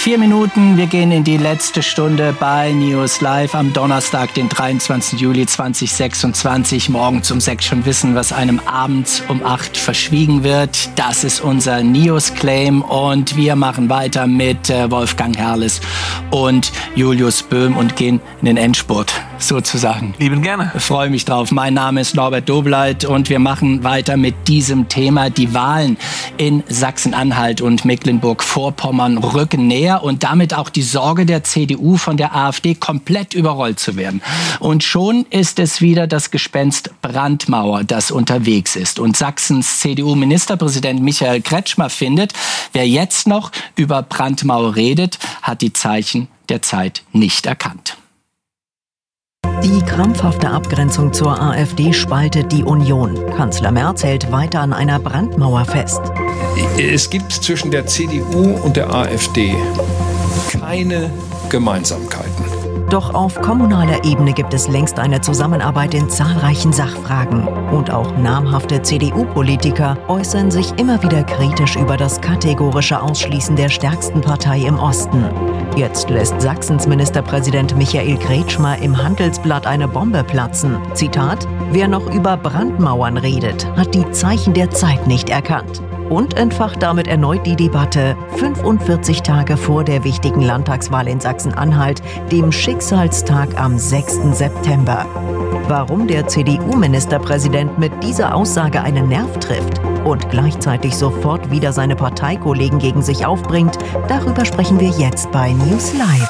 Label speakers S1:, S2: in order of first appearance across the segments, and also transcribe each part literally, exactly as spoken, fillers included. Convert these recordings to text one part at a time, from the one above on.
S1: Vier Minuten, wir gehen in die letzte Stunde bei News Live am Donnerstag, den dreiundzwanzigsten Juli zweitausendsechsundzwanzig. Morgens um sechs schon wissen, was einem abends um acht verschwiegen wird. Das ist unser News-Claim und wir machen weiter mit äh, Wolfgang Herrles und Julius Böhm und gehen in den Endspurt sozusagen.
S2: Lieben gerne.
S1: Ich freue mich drauf. Mein Name ist Norbert Dobleit und wir machen weiter mit diesem Thema. Die Wahlen in Sachsen-Anhalt und Mecklenburg-Vorpommern rücken näher und damit auch die Sorge der C D U, von der AfD komplett überrollt zu werden. Und schon ist es wieder das Gespenst Brandmauer, das unterwegs ist. Und Sachsens C D U-Ministerpräsident Michael Kretschmer findet, wer jetzt noch über Brandmauer redet, hat die Zeichen der Zeit nicht erkannt.
S3: Die krampfhafte Abgrenzung zur AfD spaltet die Union. Kanzler Merz hält weiter an einer Brandmauer fest.
S4: Es gibt zwischen der C D U und der AfD keine Gemeinsamkeiten.
S3: Doch auf kommunaler Ebene gibt es längst eine Zusammenarbeit in zahlreichen Sachfragen. Und auch namhafte C D U-Politiker äußern sich immer wieder kritisch über das kategorische Ausschließen der stärksten Partei im Osten. Jetzt lässt Sachsens Ministerpräsident Michael Kretschmer im Handelsblatt eine Bombe platzen. Zitat: Wer noch über Brandmauern redet, hat die Zeichen der Zeit nicht erkannt. Und entfacht damit erneut die Debatte, fünfundvierzig Tage vor der wichtigen Landtagswahl in Sachsen-Anhalt, dem Schicksalstag am sechsten September. Warum der C D U-Ministerpräsident mit dieser Aussage einen Nerv trifft und gleichzeitig sofort wieder seine Parteikollegen gegen sich aufbringt, darüber sprechen wir jetzt bei News Live.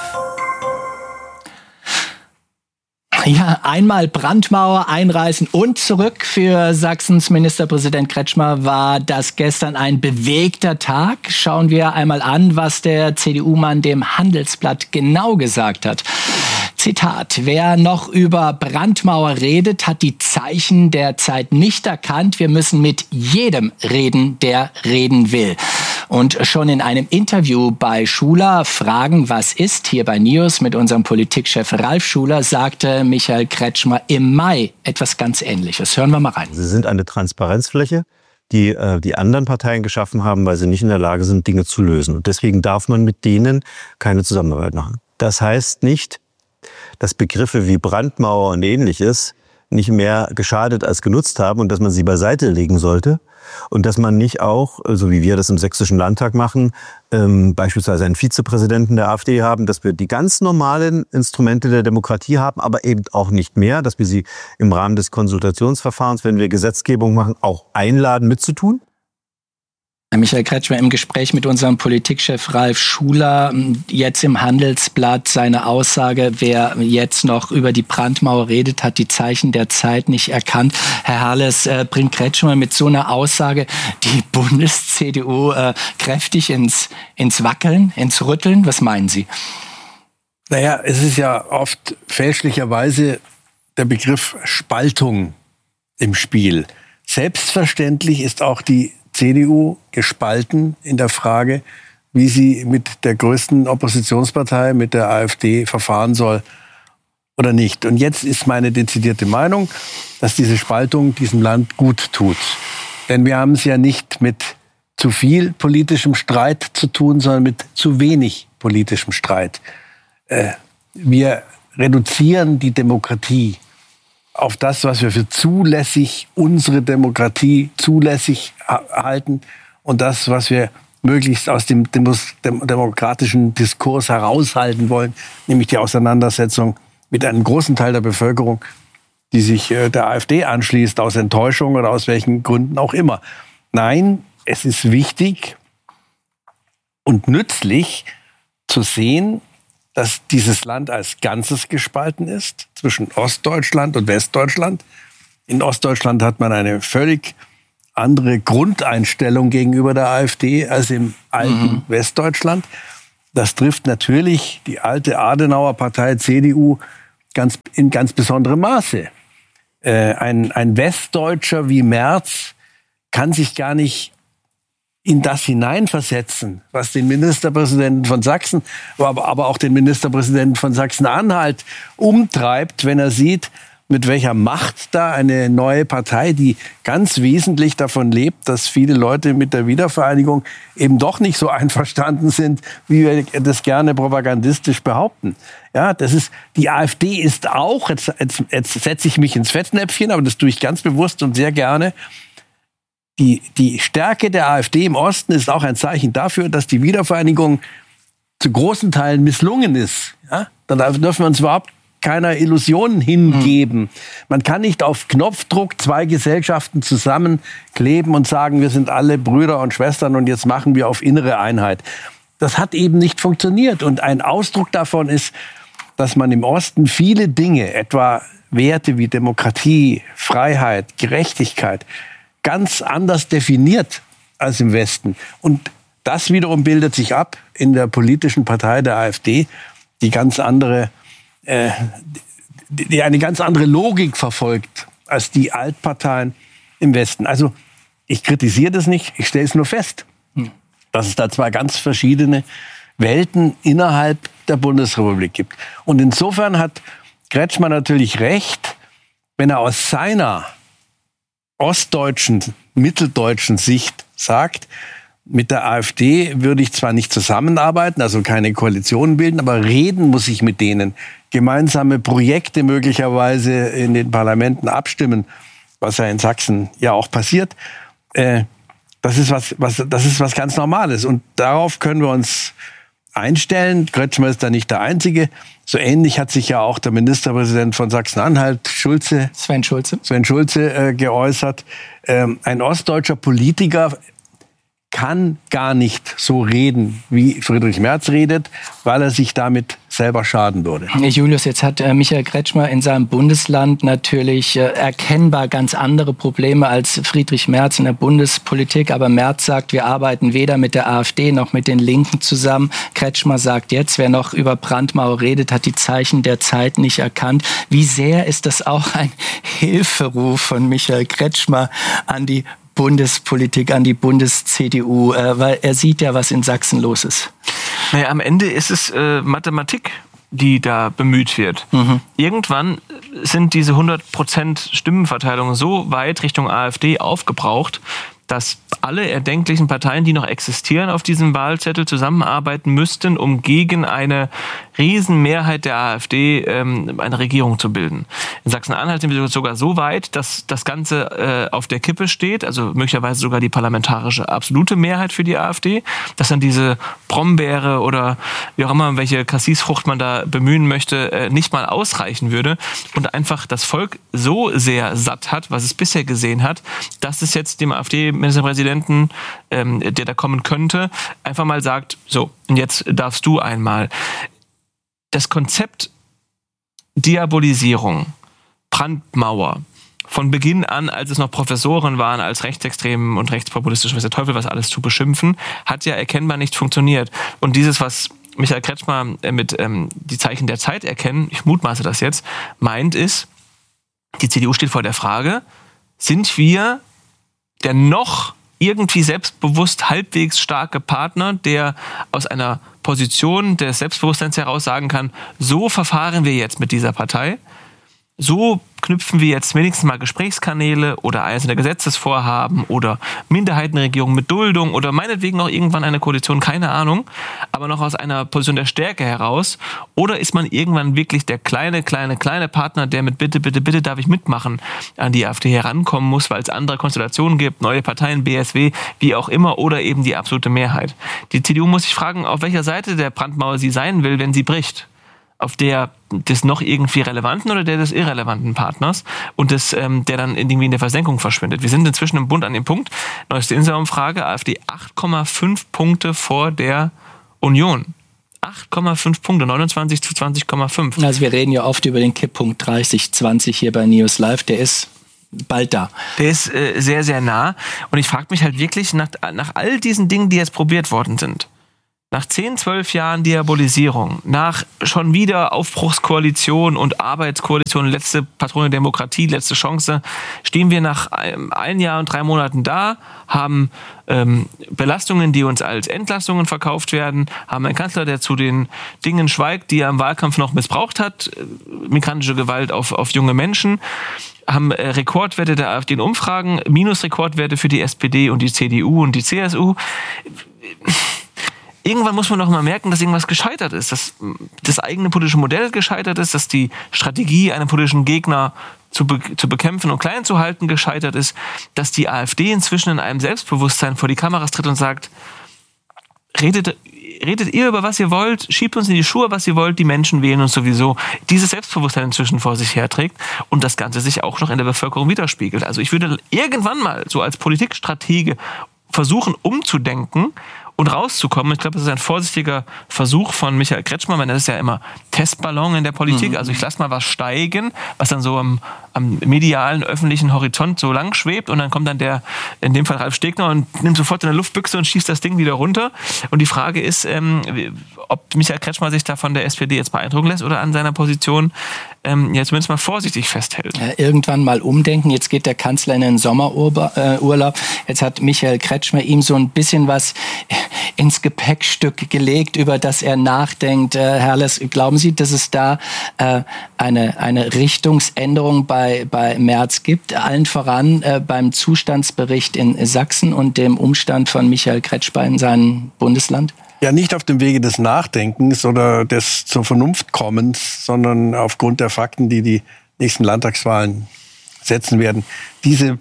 S1: Ja, einmal Brandmauer einreißen und zurück. Für Sachsens Ministerpräsident Kretschmer war das gestern ein bewegter Tag. Schauen wir einmal an, was der C D U-Mann dem Handelsblatt genau gesagt hat. Zitat: Wer noch über Brandmauer redet, hat die Zeichen der Zeit nicht erkannt. Wir müssen mit jedem reden, der reden will. Und schon in einem Interview bei Schuler, Fragen, was ist, hier bei News mit unserem Politikchef Ralf Schuler, sagte Michael Kretschmer im Mai etwas ganz Ähnliches. Hören wir mal rein.
S5: Sie sind eine Transparenzfläche, die äh, die anderen Parteien geschaffen haben, weil sie nicht in der Lage sind, Dinge zu lösen. Und deswegen darf man mit denen keine Zusammenarbeit machen. Das heißt nicht, dass Begriffe wie Brandmauer und Ähnliches nicht mehr geschadet als genutzt haben und dass man sie beiseite legen sollte. Und dass man nicht auch, so wie wir das im Sächsischen Landtag machen, ähm, beispielsweise einen Vizepräsidenten der AfD haben, dass wir die ganz normalen Instrumente der Demokratie haben, aber eben auch nicht mehr, dass wir sie im Rahmen des Konsultationsverfahrens, wenn wir Gesetzgebung machen, auch einladen mitzutun.
S1: Michael Kretschmer im Gespräch mit unserem Politikchef Ralf Schuler, jetzt im Handelsblatt seine Aussage, wer jetzt noch über die Brandmauer redet, hat die Zeichen der Zeit nicht erkannt. Herr Herrles, äh, bringt Kretschmer mit so einer Aussage die Bundes-C D U äh, kräftig ins, ins Wackeln, ins Rütteln? Was meinen Sie?
S6: Naja, es ist ja oft fälschlicherweise der Begriff Spaltung im Spiel. Selbstverständlich ist auch die C D U gespalten in der Frage, wie sie mit der größten Oppositionspartei, mit der AfD, verfahren soll oder nicht. Und jetzt ist meine dezidierte Meinung, dass diese Spaltung diesem Land gut tut. Denn wir haben es ja nicht mit zu viel politischem Streit zu tun, sondern mit zu wenig politischem Streit. Äh, wir reduzieren die Demokratie auf das, was wir für zulässig, unsere Demokratie zulässig halten und das, was wir möglichst aus dem demokratischen Diskurs heraushalten wollen, nämlich die Auseinandersetzung mit einem großen Teil der Bevölkerung, die sich der AfD anschließt, aus Enttäuschung oder aus welchen Gründen auch immer. Nein, es ist wichtig und nützlich zu sehen, dass dieses Land als Ganzes gespalten ist, zwischen Ostdeutschland und Westdeutschland. In Ostdeutschland hat man eine völlig andere Grundeinstellung gegenüber der AfD als im alten mhm. Westdeutschland. Das trifft natürlich die alte Adenauer Partei C D U ganz, in ganz besonderem Maße. Äh, ein, ein Westdeutscher wie Merz kann sich gar nicht in das hineinversetzen, was den Ministerpräsidenten von Sachsen, aber, aber auch den Ministerpräsidenten von Sachsen-Anhalt umtreibt, wenn er sieht, mit welcher Macht da eine neue Partei, die ganz wesentlich davon lebt, dass viele Leute mit der Wiedervereinigung eben doch nicht so einverstanden sind, wie wir das gerne propagandistisch behaupten. Ja, das ist, die AfD ist auch, jetzt, jetzt, jetzt setze ich mich ins Fettnäpfchen, aber das tue ich ganz bewusst und sehr gerne. Die, die Stärke der AfD im Osten ist auch ein Zeichen dafür, dass die Wiedervereinigung zu großen Teilen misslungen ist. Ja? Da dürfen wir uns überhaupt keiner Illusionen hingeben. Man kann nicht auf Knopfdruck zwei Gesellschaften zusammenkleben und sagen, wir sind alle Brüder und Schwestern und jetzt machen wir auf innere Einheit. Das hat eben nicht funktioniert. Und ein Ausdruck davon ist, dass man im Osten viele Dinge, etwa Werte wie Demokratie, Freiheit, Gerechtigkeit, ganz anders definiert als im Westen. Und das wiederum bildet sich ab in der politischen Partei der AfD, die ganz andere die eine ganz andere Logik verfolgt als die Altparteien im Westen. Also ich kritisiere das nicht, ich stelle es nur fest, dass es da zwei ganz verschiedene Welten innerhalb der Bundesrepublik gibt. Und insofern hat Kretschmer natürlich recht, wenn er aus seiner ostdeutschen, mitteldeutschen Sicht sagt, mit der AfD würde ich zwar nicht zusammenarbeiten, also keine Koalition bilden, aber reden muss ich mit denen. Gemeinsame Projekte möglicherweise in den Parlamenten abstimmen, was ja in Sachsen ja auch passiert. Äh, das ist was, was, das ist was ganz Normales. Und darauf können wir uns einstellen. Kretschmer ist da nicht der Einzige. So ähnlich hat sich ja auch der Ministerpräsident von Sachsen-Anhalt, Schulze,
S1: Sven Schulze,
S6: Sven Schulze äh, geäußert. Ähm, ein ostdeutscher Politiker kann gar nicht so reden, wie Friedrich Merz redet, weil er sich damit selber schaden würde.
S1: Julius, jetzt hat äh, Michael Kretschmer in seinem Bundesland natürlich äh, erkennbar ganz andere Probleme als Friedrich Merz in der Bundespolitik. Aber Merz sagt, wir arbeiten weder mit der AfD noch mit den Linken zusammen. Kretschmer sagt jetzt, wer noch über Brandmauer redet, hat die Zeichen der Zeit nicht erkannt. Wie sehr ist das auch ein Hilferuf von Michael Kretschmer an die Bundespolitik, an die Bundes-C D U, äh, weil er sieht ja, was in Sachsen los ist.
S2: Naja, am Ende ist es äh, Mathematik, die da bemüht wird. Mhm. Irgendwann sind diese hundert Prozent Stimmenverteilung so weit Richtung AfD aufgebraucht, dass alle erdenklichen Parteien, die noch existieren, auf diesem Wahlzettel zusammenarbeiten müssten, um gegen eine Riesenmehrheit der AfD ähm, eine Regierung zu bilden. In Sachsen-Anhalt sind wir sogar so weit, dass das Ganze äh, auf der Kippe steht, also möglicherweise sogar die parlamentarische absolute Mehrheit für die AfD, dass dann diese Brombeere oder wie auch immer, welche Cassis-Frucht man da bemühen möchte, äh, nicht mal ausreichen würde und einfach das Volk so sehr satt hat, was es bisher gesehen hat, dass es jetzt dem AfD-Ministerpräsidenten, ähm, der da kommen könnte, einfach mal sagt, so, und jetzt darfst du einmal. Das Konzept Diabolisierung, Brandmauer, von Beginn an, als es noch Professoren waren, als rechtsextrem und rechtspopulistisch, was der Teufel was alles zu beschimpfen, hat ja erkennbar nicht funktioniert. Und dieses, was Michael Kretschmer mit ähm, die Zeichen der Zeit erkennen, ich mutmaße das jetzt, meint ist, die C D U steht vor der Frage, sind wir der noch irgendwie selbstbewusst halbwegs starke Partner, der aus einer Position des Selbstbewusstseins heraus sagen kann, so verfahren wir jetzt mit dieser Partei, so knüpfen wir jetzt wenigstens mal Gesprächskanäle oder einzelne Gesetzesvorhaben oder Minderheitenregierungen mit Duldung oder meinetwegen auch irgendwann eine Koalition, keine Ahnung, aber noch aus einer Position der Stärke heraus? Oder ist man irgendwann wirklich der kleine, kleine, kleine Partner, der mit bitte, bitte, bitte darf ich mitmachen an die AfD herankommen muss, weil es andere Konstellationen gibt, neue Parteien, B S W, wie auch immer, oder eben die absolute Mehrheit? Die C D U muss sich fragen, auf welcher Seite der Brandmauer sie sein will, wenn sie bricht. Auf der des noch irgendwie relevanten oder der des irrelevanten Partners und des, ähm, der dann irgendwie in der Versenkung verschwindet. Wir sind inzwischen im Bund an dem Punkt, neueste Insa-Umfrage, AfD acht Komma fünf Punkte vor der Union. acht Komma fünf Punkte, neunundzwanzig zu zwanzig Komma fünf. Also wir reden ja oft über den Kipppunkt dreißig zwanzig hier bei News Live, der ist bald da. Der ist äh, sehr, sehr nah und ich frage mich halt wirklich nach, nach all diesen Dingen, die jetzt probiert worden sind, Nach zehn, zwölf Jahren Diabolisierung, nach schon wieder Aufbruchskoalition und Arbeitskoalition, letzte Patrone der Demokratie, letzte Chance, stehen wir nach ein Jahr und drei Monaten da, haben ähm, Belastungen, die uns als Entlastungen verkauft werden, haben einen Kanzler, der zu den Dingen schweigt, die er im Wahlkampf noch missbraucht hat, migrantische Gewalt auf, auf junge Menschen, haben äh, Rekordwerte der AfD in Umfragen, Minusrekordwerte für die S P D und die C D U und die C S U. Irgendwann muss man doch mal merken, dass irgendwas gescheitert ist, dass das eigene politische Modell gescheitert ist, dass die Strategie, einen politischen Gegner zu, be- zu bekämpfen und klein zu halten, gescheitert ist, dass die AfD inzwischen in einem Selbstbewusstsein vor die Kameras tritt und sagt, redet, redet ihr über was ihr wollt, schiebt uns in die Schuhe, was ihr wollt, die Menschen wählen uns sowieso. Dieses Selbstbewusstsein inzwischen vor sich herträgt und das Ganze sich auch noch in der Bevölkerung widerspiegelt. Also ich würde irgendwann mal so als Politikstratege versuchen, umzudenken und rauszukommen. Ich glaube, das ist ein vorsichtiger Versuch von Michael Kretschmer. Man nennt es ja immer Testballon in der Politik. Mhm. Also ich lasse mal was steigen, was dann so am, am medialen, öffentlichen Horizont so lang schwebt und dann kommt dann der, in dem Fall Ralf Stegner und nimmt sofort eine Luftbüchse und schießt das Ding wieder runter. Und die Frage ist, ähm, ob Michael Kretschmer sich da von der S P D jetzt beeindrucken lässt oder an seiner Position ähm, ja zumindest mal vorsichtig festhält.
S1: Ja, irgendwann mal umdenken. Jetzt geht der Kanzler in den Sommerurlaub. Jetzt hat Michael Kretschmer ihm so ein bisschen was ins Gepäckstück gelegt, über das er nachdenkt. Äh, Herr Less, glauben Sie, dass es da äh, eine, eine Richtungsänderung bei, bei Merz gibt? Allen voran äh, beim Zustandsbericht in Sachsen und dem Umstand von Michael Kretschmer in seinem Bundesland?
S6: Ja, nicht auf dem Wege des Nachdenkens oder des zur Vernunft kommens, sondern aufgrund der Fakten, die die nächsten Landtagswahlen setzen werden. Diese,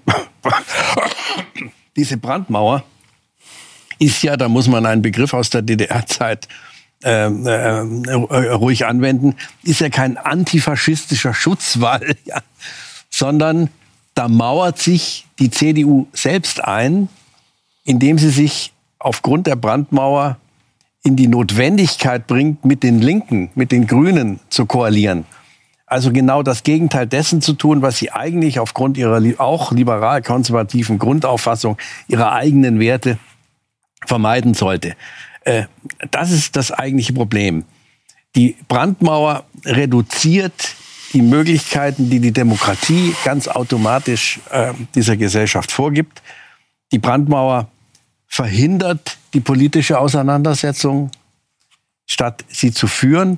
S6: diese Brandmauer ist ja, da muss man einen Begriff aus der D D R-Zeit äh, äh, ruhig anwenden, ist ja kein antifaschistischer Schutzwall, ja, sondern da mauert sich die C D U selbst ein, indem sie sich aufgrund der Brandmauer in die Notwendigkeit bringt, mit den Linken, mit den Grünen zu koalieren. Also genau das Gegenteil dessen zu tun, was sie eigentlich aufgrund ihrer auch liberal-konservativen Grundauffassung, ihrer eigenen Werte vermeiden sollte. Äh, das ist das eigentliche Problem. Die Brandmauer reduziert die Möglichkeiten, die die Demokratie ganz automatisch äh, dieser Gesellschaft vorgibt. Die Brandmauer verhindert die politische Auseinandersetzung, statt sie zu führen.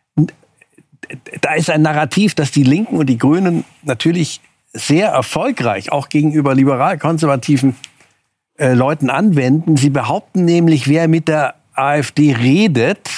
S6: Da ist ein Narrativ, das die Linken und die Grünen natürlich sehr erfolgreich auch gegenüber liberal-konservativen äh, Leuten anwenden. Sie behaupten nämlich, wer mit der AfD redet,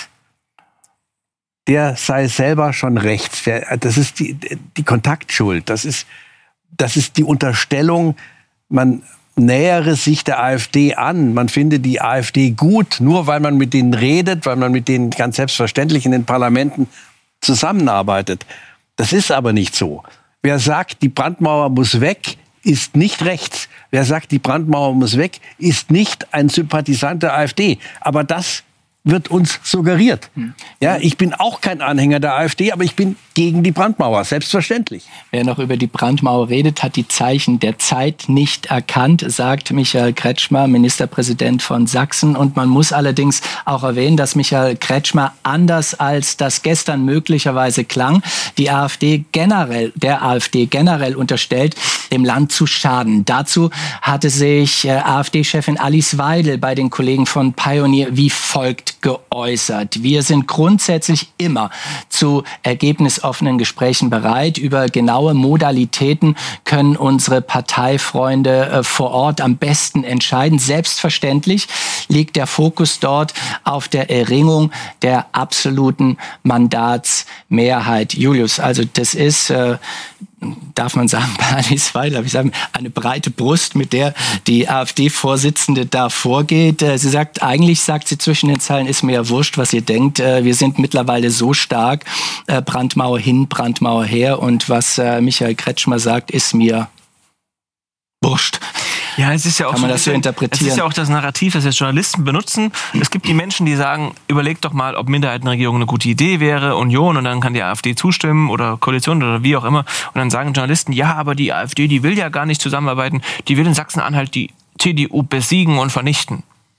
S6: der sei selber schon rechts. Der, das ist die, die Kontaktschuld. Das ist, das ist die Unterstellung, man nähere sich der AfD an. Man finde die AfD gut, nur weil man mit denen redet, weil man mit denen ganz selbstverständlich in den Parlamenten zusammenarbeitet. Das ist aber nicht so. Wer sagt, die Brandmauer muss weg, ist nicht rechts. Wer sagt, die Brandmauer muss weg, ist nicht ein Sympathisant der AfD. Aber das wird uns suggeriert. Ja, ich bin auch kein Anhänger der AfD, aber ich bin gegen die Brandmauer, selbstverständlich.
S1: Wer noch über die Brandmauer redet, hat die Zeichen der Zeit nicht erkannt, sagt Michael Kretschmer, Ministerpräsident von Sachsen. Und man muss allerdings auch erwähnen, dass Michael Kretschmer anders als das gestern möglicherweise klang, die AfD generell, der AfD generell unterstellt, dem Land zu schaden. Dazu hatte sich äh, AfD-Chefin Alice Weidel bei den Kollegen von Pioneer wie folgt geäußert. Wir sind grundsätzlich immer zu ergebnisoffenen Gesprächen bereit. Über genaue Modalitäten können unsere Parteifreunde äh, vor Ort am besten entscheiden. Selbstverständlich liegt der Fokus dort auf der Erringung der absoluten Mandatsmehrheit. Julius, also das ist, äh, darf man sagen, bei Alice Weidel, ich sage, eine breite Brust, mit der die AfD-Vorsitzende da vorgeht. Sie sagt, eigentlich sagt sie zwischen den Zeilen, ist mir ja wurscht, was ihr denkt. Wir sind mittlerweile so stark, Brandmauer hin, Brandmauer her. Und was Michael Kretschmer sagt, ist mir wurscht.
S2: Ja, es ist ja auch
S1: Kann man so das so interpretieren?
S2: Es ist ja auch das Narrativ, das jetzt Journalisten benutzen. Es gibt die Menschen, die sagen, überlegt doch mal, ob Minderheitenregierung eine gute Idee wäre, Union, und dann kann die AfD zustimmen oder Koalition oder wie auch immer. Und dann sagen Journalisten, ja, aber die AfD, die will ja gar nicht zusammenarbeiten, die will in Sachsen-Anhalt die C D U besiegen und vernichten.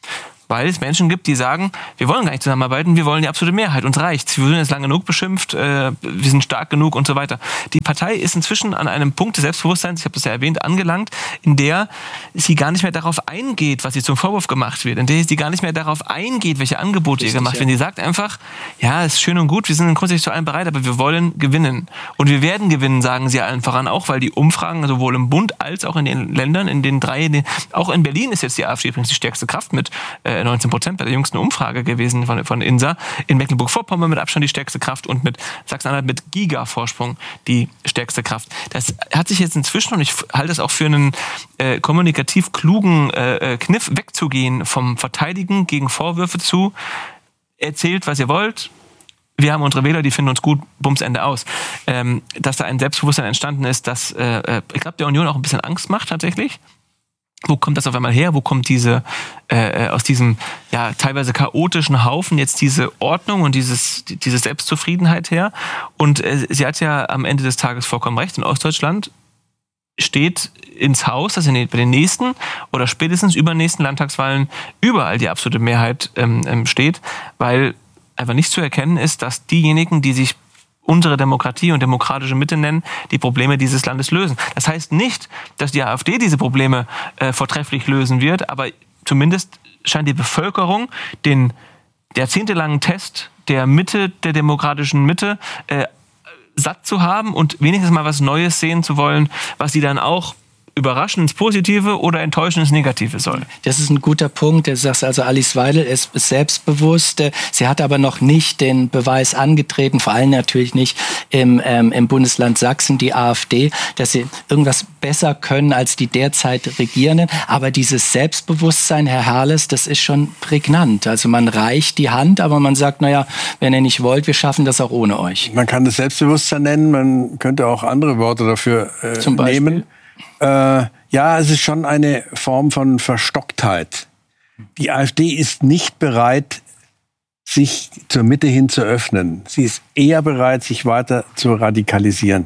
S2: Weil es Menschen gibt, die sagen, wir wollen gar nicht zusammenarbeiten, wir wollen die absolute Mehrheit, uns reicht's. Wir sind jetzt lange genug beschimpft, äh, wir sind stark genug und so weiter. Die Partei ist inzwischen an einem Punkt des Selbstbewusstseins, ich habe das ja erwähnt, angelangt, in der sie gar nicht mehr darauf eingeht, was ihr zum Vorwurf gemacht wird, in der sie gar nicht mehr darauf eingeht, welche Angebote ihr gemacht wird. Ja. Sie sagt einfach, ja, ist schön und gut, wir sind grundsätzlich zu allem bereit, aber wir wollen gewinnen. Und wir werden gewinnen, sagen sie allen voran auch, weil die Umfragen sowohl im Bund als auch in den Ländern, in den drei, in den, auch in Berlin ist jetzt die AfD übrigens die stärkste Kraft mit äh, neunzehn Prozent bei der jüngsten Umfrage gewesen von, von INSA. In Mecklenburg-Vorpommern mit Abstand die stärkste Kraft und mit Sachsen-Anhalt mit Giga-Vorsprung die stärkste Kraft. Das hat sich jetzt inzwischen, und ich halte es auch für einen äh, kommunikativ klugen äh, Kniff, wegzugehen vom Verteidigen gegen Vorwürfe zu, erzählt, was ihr wollt, wir haben unsere Wähler, die finden uns gut, Bums, Ende aus. Ähm, dass da ein Selbstbewusstsein entstanden ist, das, äh, ich glaube, der Union auch ein bisschen Angst macht tatsächlich. Wo kommt das auf einmal her? Wo kommt diese äh, aus diesem ja teilweise chaotischen Haufen jetzt diese Ordnung und dieses diese Selbstzufriedenheit her? Und äh, sie hat ja am Ende des Tages vollkommen recht. In Ostdeutschland steht ins Haus, dass in den, bei den nächsten oder spätestens übernächsten Landtagswahlen überall die absolute Mehrheit ähm, steht, weil einfach nicht zu erkennen ist, dass diejenigen, die sich unsere Demokratie und demokratische Mitte nennen, die Probleme dieses Landes lösen. Das heißt nicht, dass die AfD diese Probleme äh, vortrefflich lösen wird, aber zumindest scheint die Bevölkerung den jahrzehntelangen Test der Mitte, der demokratischen Mitte, äh, satt zu haben und wenigstens mal was Neues sehen zu wollen, was sie dann auch überraschend ins Positive oder enttäuschend ins Negative soll.
S1: Das ist ein guter Punkt. Du sagst also, Alice Weidel ist selbstbewusst. Sie hat aber noch nicht den Beweis angetreten, vor allem natürlich nicht im, ähm, im Bundesland Sachsen, die AfD, dass sie irgendwas besser können als die derzeit Regierenden. Aber dieses Selbstbewusstsein, Herr Herles, das ist schon prägnant. Also man reicht die Hand, aber man sagt, naja, wenn ihr nicht wollt, wir schaffen das auch ohne euch.
S6: Man kann das Selbstbewusstsein nennen, man könnte auch andere Worte dafür äh,
S1: Zum Beispiel?
S6: nehmen. Äh, ja, es ist schon eine Form von Verstocktheit. Die AfD ist nicht bereit, sich zur Mitte hin zu öffnen. Sie ist eher bereit, sich weiter zu radikalisieren.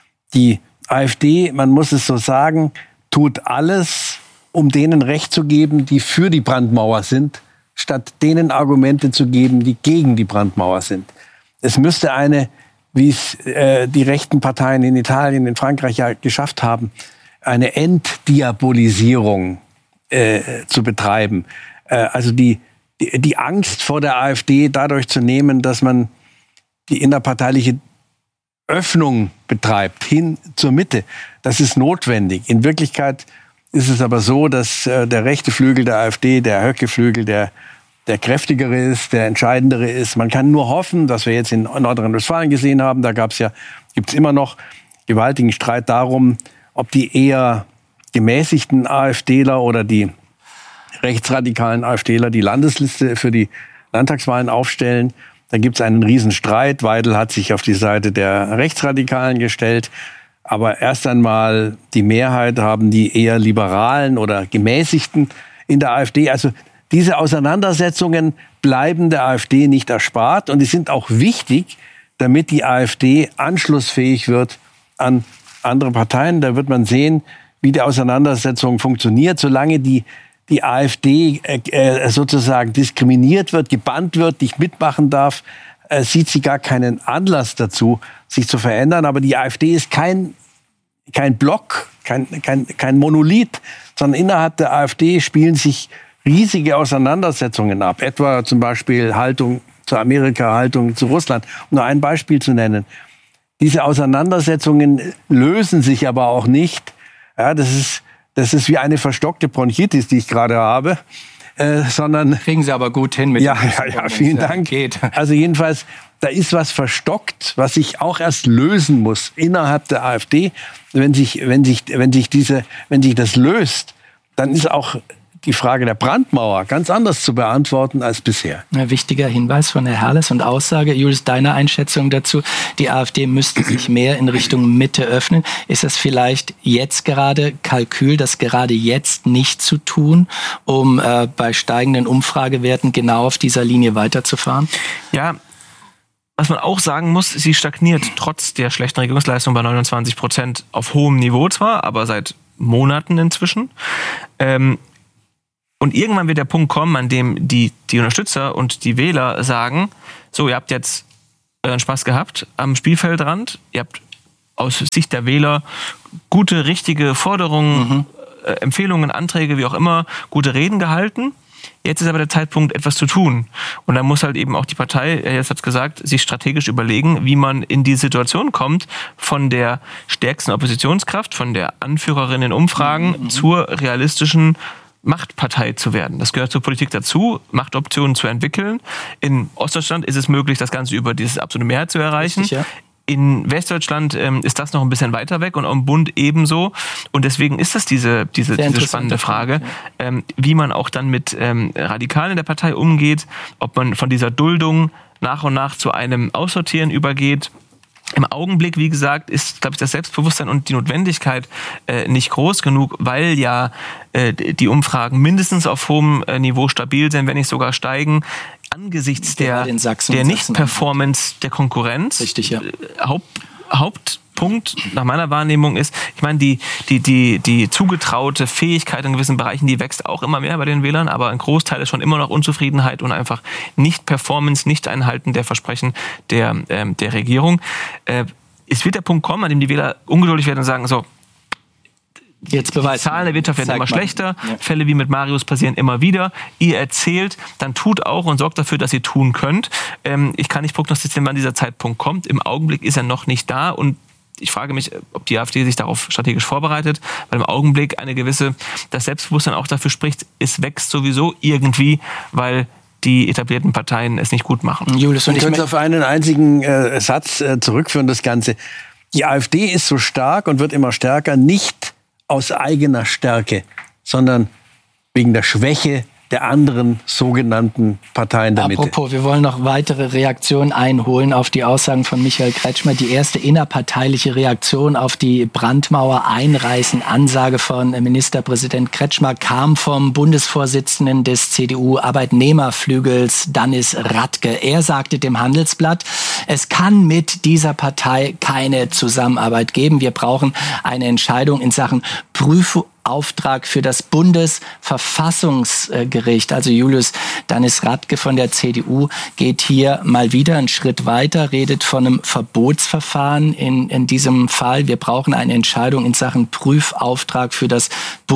S6: Die AfD, man muss es so sagen, tut alles, um denen Recht zu geben, die für die Brandmauer sind, statt denen Argumente zu geben, die gegen die Brandmauer sind. Es müsste eine, wie es äh, die rechten Parteien in Italien, in Frankreich ja geschafft haben, eine Entdiabolisierung äh, zu betreiben. Äh, also die, die, die Angst vor der AfD dadurch zu nehmen, dass man die innerparteiliche Öffnung betreibt, hin zur Mitte. Das ist notwendig. In Wirklichkeit ist es aber so, dass äh, der rechte Flügel der AfD, der Höcke-Flügel, der, der kräftigere ist, der entscheidendere ist. Man kann nur hoffen, dass wir jetzt in Nordrhein-Westfalen gesehen haben, da gab's ja, gibt's immer noch gewaltigen Streit darum, ob die eher gemäßigten AfDler oder die rechtsradikalen AfDler die Landesliste für die Landtagswahlen aufstellen. Da gibt es einen riesen Streit. Weidel hat sich auf die Seite der Rechtsradikalen gestellt. Aber erst einmal die Mehrheit haben die eher Liberalen oder Gemäßigten in der AfD. Also diese Auseinandersetzungen bleiben der AfD nicht erspart. Und die sind auch wichtig, damit die AfD anschlussfähig wird an andere Parteien. Da wird man sehen, wie die Auseinandersetzung funktioniert. Solange die, die AfD äh, sozusagen diskriminiert wird, gebannt wird, nicht mitmachen darf, äh, sieht sie gar keinen Anlass dazu, sich zu verändern. Aber die AfD ist kein, kein Block, kein, kein, kein Monolith, sondern innerhalb der AfD spielen sich riesige Auseinandersetzungen ab. Etwa zum Beispiel Haltung zu Amerika, Haltung zu Russland. Um nur ein Beispiel zu nennen. Diese Auseinandersetzungen lösen sich aber auch nicht. Ja, das ist, das ist wie eine verstockte Bronchitis, die ich gerade habe. Äh, sondern
S1: kriegen Sie aber gut hin mit
S6: ja, ja, ja, vielen Dank. Geht. Also jedenfalls, da ist was verstockt, was sich auch erst lösen muss innerhalb der AfD. Wenn sich, wenn sich, wenn sich diese, wenn sich das löst, dann ist auch die Frage der Brandmauer ganz anders zu beantworten als bisher.
S1: Ein wichtiger Hinweis von Herrn Herles und Aussage. Julius, deine Einschätzung dazu, die AfD müsste sich mehr in Richtung Mitte öffnen. Ist das vielleicht jetzt gerade Kalkül, das gerade jetzt nicht zu tun, um äh, bei steigenden Umfragewerten genau auf dieser Linie weiterzufahren?
S2: Ja, was man auch sagen muss, sie stagniert trotz der schlechten Regierungsleistung bei neunundzwanzig Prozent auf hohem Niveau zwar, aber seit Monaten inzwischen. Ähm, Und irgendwann wird der Punkt kommen, an dem die, die Unterstützer und die Wähler sagen, so, ihr habt jetzt euren Spaß gehabt am Spielfeldrand, ihr habt aus Sicht der Wähler gute, richtige Forderungen, mhm. äh, Empfehlungen, Anträge, wie auch immer, gute Reden gehalten. Jetzt ist aber der Zeitpunkt, etwas zu tun. Und dann muss halt eben auch die Partei, jetzt hat es gesagt, sich strategisch überlegen, wie man in die Situation kommt, von der stärksten Oppositionskraft, von der Anführerin in Umfragen mhm. zur realistischen Machtpartei zu werden. Das gehört zur Politik dazu, Machtoptionen zu entwickeln. In Ostdeutschland ist es möglich, das Ganze über diese absolute Mehrheit zu erreichen. Richtig, ja. In Westdeutschland ähm, ist das noch ein bisschen weiter weg und am Bund ebenso. Und deswegen ist das diese, diese, diese spannende Frage, ja. ähm, wie man auch dann mit ähm, Radikalen in der Partei umgeht, ob man von dieser Duldung nach und nach zu einem Aussortieren übergeht. Im Augenblick, wie gesagt, ist, glaube ich, das Selbstbewusstsein und die Notwendigkeit äh, nicht groß genug, weil ja äh, die Umfragen mindestens auf hohem äh, Niveau stabil sind, wenn nicht sogar steigen, angesichts der, der Nicht-Performance der Konkurrenz.
S1: Richtig, ja.
S2: Haupt, Hauptpunkt nach meiner Wahrnehmung ist, ich meine, die, die, die, die zugetraute Fähigkeit in gewissen Bereichen, die wächst auch immer mehr bei den Wählern, aber ein Großteil ist schon immer noch Unzufriedenheit und einfach Nicht-Performance, Nicht-Einhalten der Versprechen der, ähm, der Regierung. Äh, es wird der Punkt kommen, an dem die Wähler ungeduldig werden und sagen, so,
S1: Jetzt beweisen.
S2: Die Zahlen der Wirtschaft werden immer schlechter.
S1: Ja.
S2: Fälle wie mit Marius passieren immer wieder. Ihr erzählt, dann tut auch und sorgt dafür, dass ihr tun könnt. Ähm, ich kann nicht prognostizieren, wann dieser Zeitpunkt kommt. Im Augenblick ist er noch nicht da und ich frage mich, ob die AfD sich darauf strategisch vorbereitet, weil im Augenblick eine gewisse, das Selbstbewusstsein auch dafür spricht, es wächst sowieso irgendwie, weil die etablierten Parteien es nicht gut machen.
S6: Julius, und ich könnte auf einen einzigen äh, Satz äh, zurückführen, das Ganze. Die AfD ist so stark und wird immer stärker, nicht aus eigener Stärke, sondern wegen der Schwäche der anderen sogenannten Parteien der Mitte.
S1: Apropos, wir wollen noch weitere Reaktionen einholen auf die Aussagen von Michael Kretschmer. Die erste innerparteiliche Reaktion auf die Brandmauer einreißen Ansage von Ministerpräsident Kretschmer kam vom Bundesvorsitzenden des C D U-Arbeitnehmerflügels Dennis Radke. Er sagte dem Handelsblatt, es kann mit dieser Partei keine Zusammenarbeit geben. Wir brauchen eine Entscheidung in Sachen Prüfung. Auftrag für das Bundesverfassungsgericht. Also Julius, Dennis Radke von der C D U geht hier mal wieder einen Schritt weiter, redet von einem Verbotsverfahren in, in diesem Fall. Wir brauchen eine Entscheidung in Sachen Prüfauftrag für das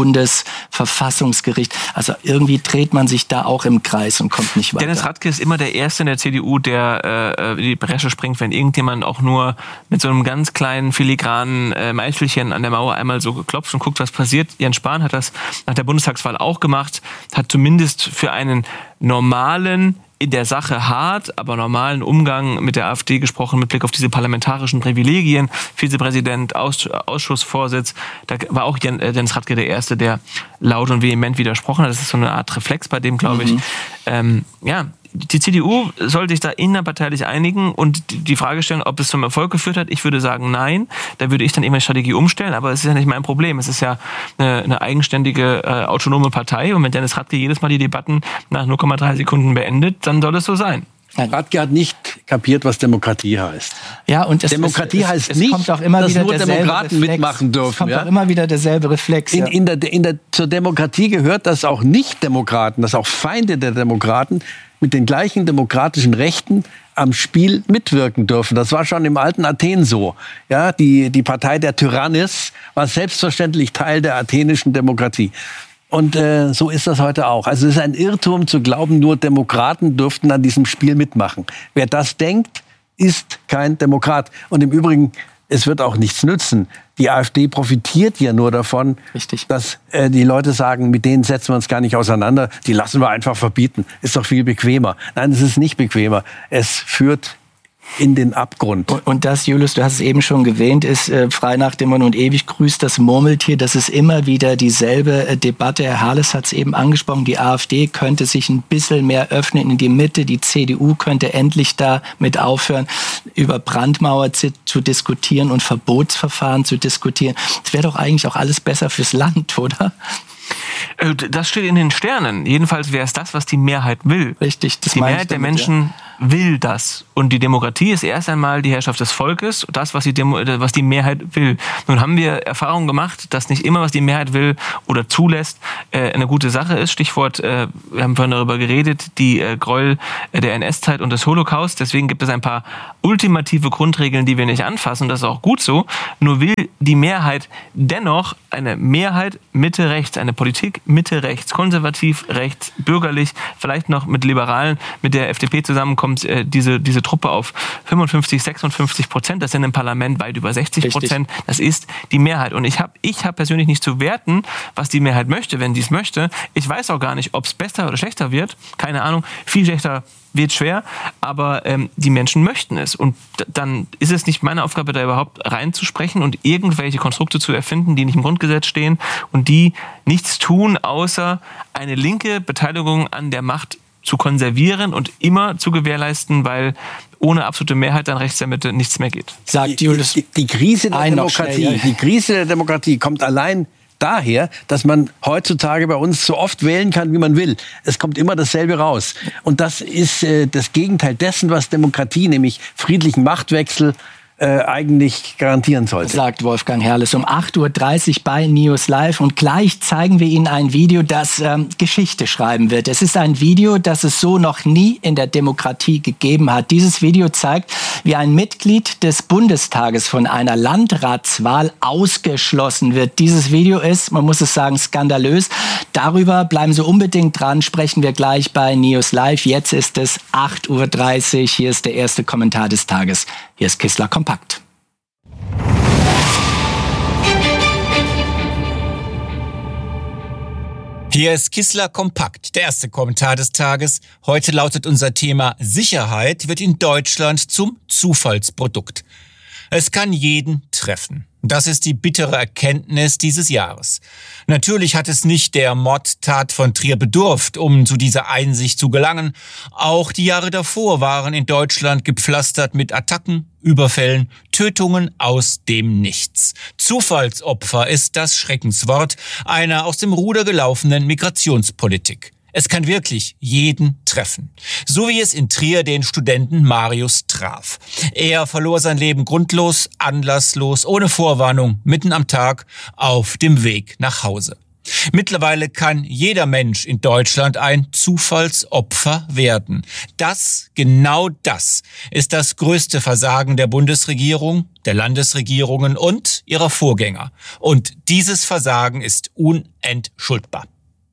S1: Bundesverfassungsgericht. Also irgendwie dreht man sich da auch im Kreis und kommt nicht weiter.
S2: Dennis Radke ist immer der Erste in der C D U, der äh, die Bresche springt, wenn irgendjemand auch nur mit so einem ganz kleinen filigranen äh, Meißelchen an der Mauer einmal so geklopft und guckt, was passiert. Jens Spahn hat das nach der Bundestagswahl auch gemacht, hat zumindest für einen normalen, in der Sache hart, aber normalen Umgang mit der AfD gesprochen, mit Blick auf diese parlamentarischen Privilegien, Vizepräsident, Auss- Ausschussvorsitz. Da war auch Dennis Radke der Erste, der laut und vehement widersprochen hat. Das ist so eine Art Reflex bei dem, glaube ich. Mhm. Ähm, ja, die C D U soll sich da innerparteilich einigen und die Frage stellen, ob es zum Erfolg geführt hat. Ich würde sagen, nein. Da würde ich dann irgendwann die Strategie umstellen, aber es ist ja nicht mein Problem. Es ist ja eine, eine eigenständige, äh, autonome Partei und wenn Dennis Radke jedes Mal die Debatten nach null Komma drei Sekunden beendet, dann soll es so sein.
S6: Radke hat nicht kapiert, was Demokratie heißt.
S1: Ja, und es,
S6: Demokratie
S1: es,
S6: heißt
S1: es, es
S6: nicht,
S1: kommt auch immer
S6: dass
S1: wieder
S6: nur Demokraten
S1: Reflex.
S6: mitmachen dürfen.
S1: Es kommt
S6: ja?
S1: auch immer wieder derselbe Reflex.
S6: In,
S1: Ja.
S6: in der, in der, zur Demokratie gehört, dass auch Nicht-Demokraten, dass auch Feinde der Demokraten mit den gleichen demokratischen Rechten am Spiel mitwirken dürfen. Das war schon im alten Athen so. Ja, die, die Partei der Tyrannis war selbstverständlich Teil der athenischen Demokratie. Und äh, so ist das heute auch. Also es ist ein Irrtum zu glauben, nur Demokraten dürften an diesem Spiel mitmachen. Wer das denkt, ist kein Demokrat. Und im Übrigen, es wird auch nichts nützen. Die AfD profitiert ja nur davon,
S1: Richtig.
S6: dass äh, die Leute sagen, mit denen setzen wir uns gar nicht auseinander. Die lassen wir einfach verbieten. Ist doch viel bequemer. Nein, es ist nicht bequemer. Es führt in den Abgrund.
S1: Und, und das, Julius, du hast es eben schon erwähnt, ist äh, frei nach dem Mund und ewig grüßt das Murmeltier. Das ist immer wieder dieselbe äh, Debatte. Herr Harles hat es eben angesprochen. Die AfD könnte sich ein bisschen mehr öffnen in die Mitte. Die C D U könnte endlich damit aufhören, über Brandmauer zu, zu diskutieren und Verbotsverfahren zu diskutieren. Das wäre doch eigentlich auch alles besser fürs Land, oder?
S2: Das steht in den Sternen. Jedenfalls wäre es das, was die Mehrheit will.
S1: Richtig, das
S2: die
S1: meine
S2: Mehrheit
S1: ich damit,
S2: der Menschen
S1: ja.
S2: will das. Und die Demokratie ist erst einmal die Herrschaft des Volkes, das, was die, Demo, was die Mehrheit will. Nun haben wir Erfahrungen gemacht, dass nicht immer, was die Mehrheit will oder zulässt, äh, eine gute Sache ist. Stichwort, äh, wir haben vorhin darüber geredet, die äh, Gräuel der N S-Zeit und des Holocaust. Deswegen gibt es ein paar ultimative Grundregeln, die wir nicht anfassen. Das ist auch gut so. Nur will die Mehrheit dennoch eine Mehrheit Mitte-Rechts, eine Politik Mitte-Rechts, konservativ, rechts, bürgerlich, vielleicht noch mit Liberalen, mit der F D P zusammenkommt, äh, diese, diese Truppe auf fünfundfünfzig, sechsundfünfzig Prozent. Das sind im Parlament weit über sechzig Prozent. Das ist die Mehrheit. Und ich habe ich hab persönlich nicht zu werten, was die Mehrheit möchte, wenn die es möchte. Ich weiß auch gar nicht, ob es besser oder schlechter wird. Keine Ahnung. Viel schlechter wird schwer, aber ähm, die Menschen möchten es. Und d- dann ist es nicht meine Aufgabe, da überhaupt reinzusprechen und irgendwelche Konstrukte zu erfinden, die nicht im Grundgesetz stehen und die nichts tun, außer eine linke Beteiligung an der Macht zu konservieren und immer zu gewährleisten, weil ohne absolute Mehrheit dann rechts der Mitte nichts mehr geht.
S1: Sagt Julius.
S6: Die, die, die Krise der
S1: Ein noch
S6: Demokratie,
S1: schnell, ja.
S6: die Krise der Demokratie kommt allein daher, dass man heutzutage bei uns so oft wählen kann, wie man will. Es kommt immer dasselbe raus. Und das ist äh, das Gegenteil dessen, was Demokratie, nämlich friedlichen Machtwechsel, äh, eigentlich garantieren sollte.
S1: Sagt Wolfgang Herrles um acht Uhr dreißig bei News Live. Und gleich zeigen wir Ihnen ein Video, das ähm, Geschichte schreiben wird. Es ist ein Video, das es so noch nie in der Demokratie gegeben hat. Dieses Video zeigt, wie ein Mitglied des Bundestages von einer Landratswahl ausgeschlossen wird. Dieses Video ist, man muss es sagen, skandalös. Darüber bleiben Sie unbedingt dran, sprechen wir gleich bei News Live. Jetzt ist es acht Uhr dreißig. Hier ist der erste Kommentar des Tages. Hier ist Kissler Kompakt.
S7: Hier ist Kissler Kompakt, der erste Kommentar des Tages. Heute lautet unser Thema: Sicherheit wird in Deutschland zum Zufallsprodukt. Es kann jeden treffen. Das ist die bittere Erkenntnis dieses Jahres. Natürlich hat es nicht der Mordtat von Trier bedurft, um zu dieser Einsicht zu gelangen. Auch die Jahre davor waren in Deutschland gepflastert mit Attacken, Überfällen, Tötungen aus dem Nichts. Zufallsopfer ist das Schreckenswort einer aus dem Ruder gelaufenen Migrationspolitik. Es kann wirklich jeden treffen. So wie es in Trier den Studenten Marius traf. Er verlor sein Leben grundlos, anlasslos, ohne Vorwarnung, mitten am Tag, auf dem Weg nach Hause. Mittlerweile kann jeder Mensch in Deutschland ein Zufallsopfer werden. Das, genau das, ist das größte Versagen der Bundesregierung, der Landesregierungen und ihrer Vorgänger. Und dieses Versagen ist unentschuldbar.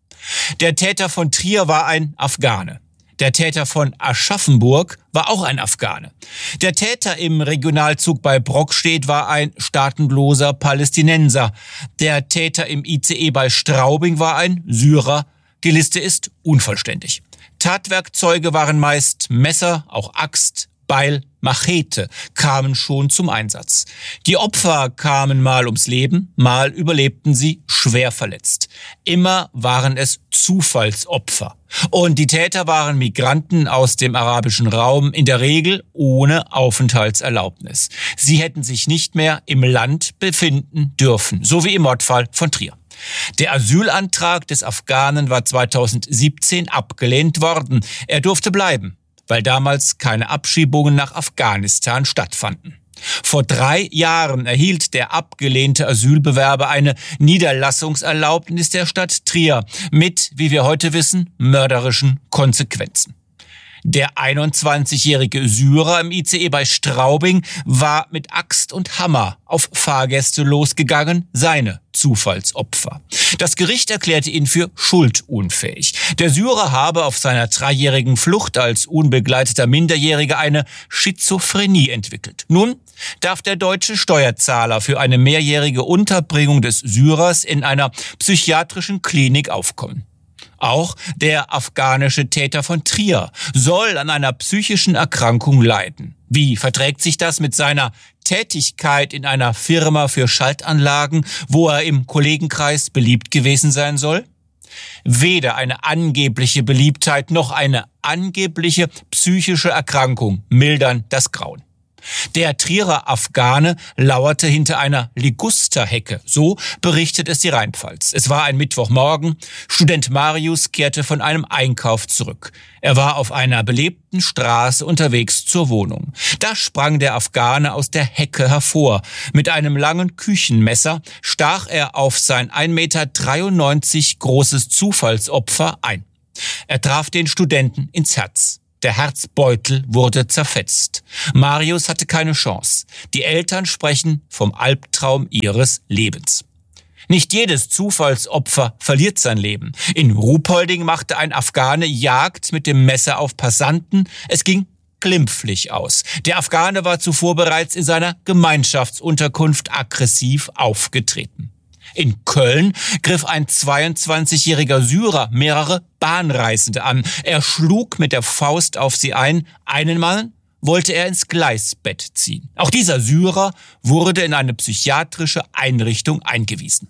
S7: Der Täter von Trier war ein Afghane. Der Täter von Aschaffenburg war auch ein Afghane. Der Täter im Regionalzug bei Brockstedt war ein staatenloser Palästinenser. Der Täter im I C E bei Straubing war ein Syrer. Die Liste ist unvollständig. Tatwerkzeuge waren meist Messer, auch Axt, Beil, Machete kamen schon zum Einsatz. Die Opfer kamen mal ums Leben, mal überlebten sie schwer verletzt. Immer waren es Zufallsopfer. Und die Täter waren Migranten aus dem arabischen Raum, in der Regel ohne Aufenthaltserlaubnis. Sie hätten sich nicht mehr im Land befinden dürfen, so wie im Mordfall von Trier. Der Asylantrag des Afghanen war zweitausendsiebzehn abgelehnt worden. Er durfte bleiben, weil damals keine Abschiebungen nach Afghanistan stattfanden. Vor drei Jahren erhielt der abgelehnte Asylbewerber eine Niederlassungserlaubnis der Stadt Trier mit, wie wir heute wissen, mörderischen Konsequenzen. Der einundzwanzigjährige Syrer im I C E bei Straubing war mit Axt und Hammer auf Fahrgäste losgegangen, seine Zufallsopfer. Das Gericht erklärte ihn für schuldunfähig. Der Syrer habe auf seiner dreijährigen Flucht als unbegleiteter Minderjähriger eine Schizophrenie entwickelt. Nun darf der deutsche Steuerzahler für eine mehrjährige Unterbringung des Syrers in einer psychiatrischen Klinik aufkommen. Auch der afghanische Täter von Trier soll an einer psychischen Erkrankung leiden. Wie verträgt sich das mit seiner Tätigkeit in einer Firma für Schaltanlagen, wo er im Kollegenkreis beliebt gewesen sein soll? Weder eine angebliche Beliebtheit noch eine angebliche psychische Erkrankung mildern das Grauen. Der Trierer Afghane lauerte hinter einer Ligusterhecke. So berichtet es die Rheinpfalz. Es war ein Mittwochmorgen. Student Marius kehrte von einem Einkauf zurück. Er war auf einer belebten Straße unterwegs zur Wohnung. Da sprang der Afghane aus der Hecke hervor. Mit einem langen Küchenmesser stach er auf sein ein Meter dreiundneunzig großes Zufallsopfer ein. Er traf den Studenten ins Herz. Der Herzbeutel wurde zerfetzt. Marius hatte keine Chance. Die Eltern sprechen vom Albtraum ihres Lebens. Nicht jedes Zufallsopfer verliert sein Leben. In Ruhpolding machte ein Afghane Jagd mit dem Messer auf Passanten. Es ging glimpflich aus. Der Afghane war zuvor bereits in seiner Gemeinschaftsunterkunft aggressiv aufgetreten. In Köln griff ein zweiundzwanzigjähriger Syrer mehrere Bahnreisende an. Er schlug mit der Faust auf sie ein. Einen Mann wollte er ins Gleisbett ziehen. Auch dieser Syrer wurde in eine psychiatrische Einrichtung eingewiesen.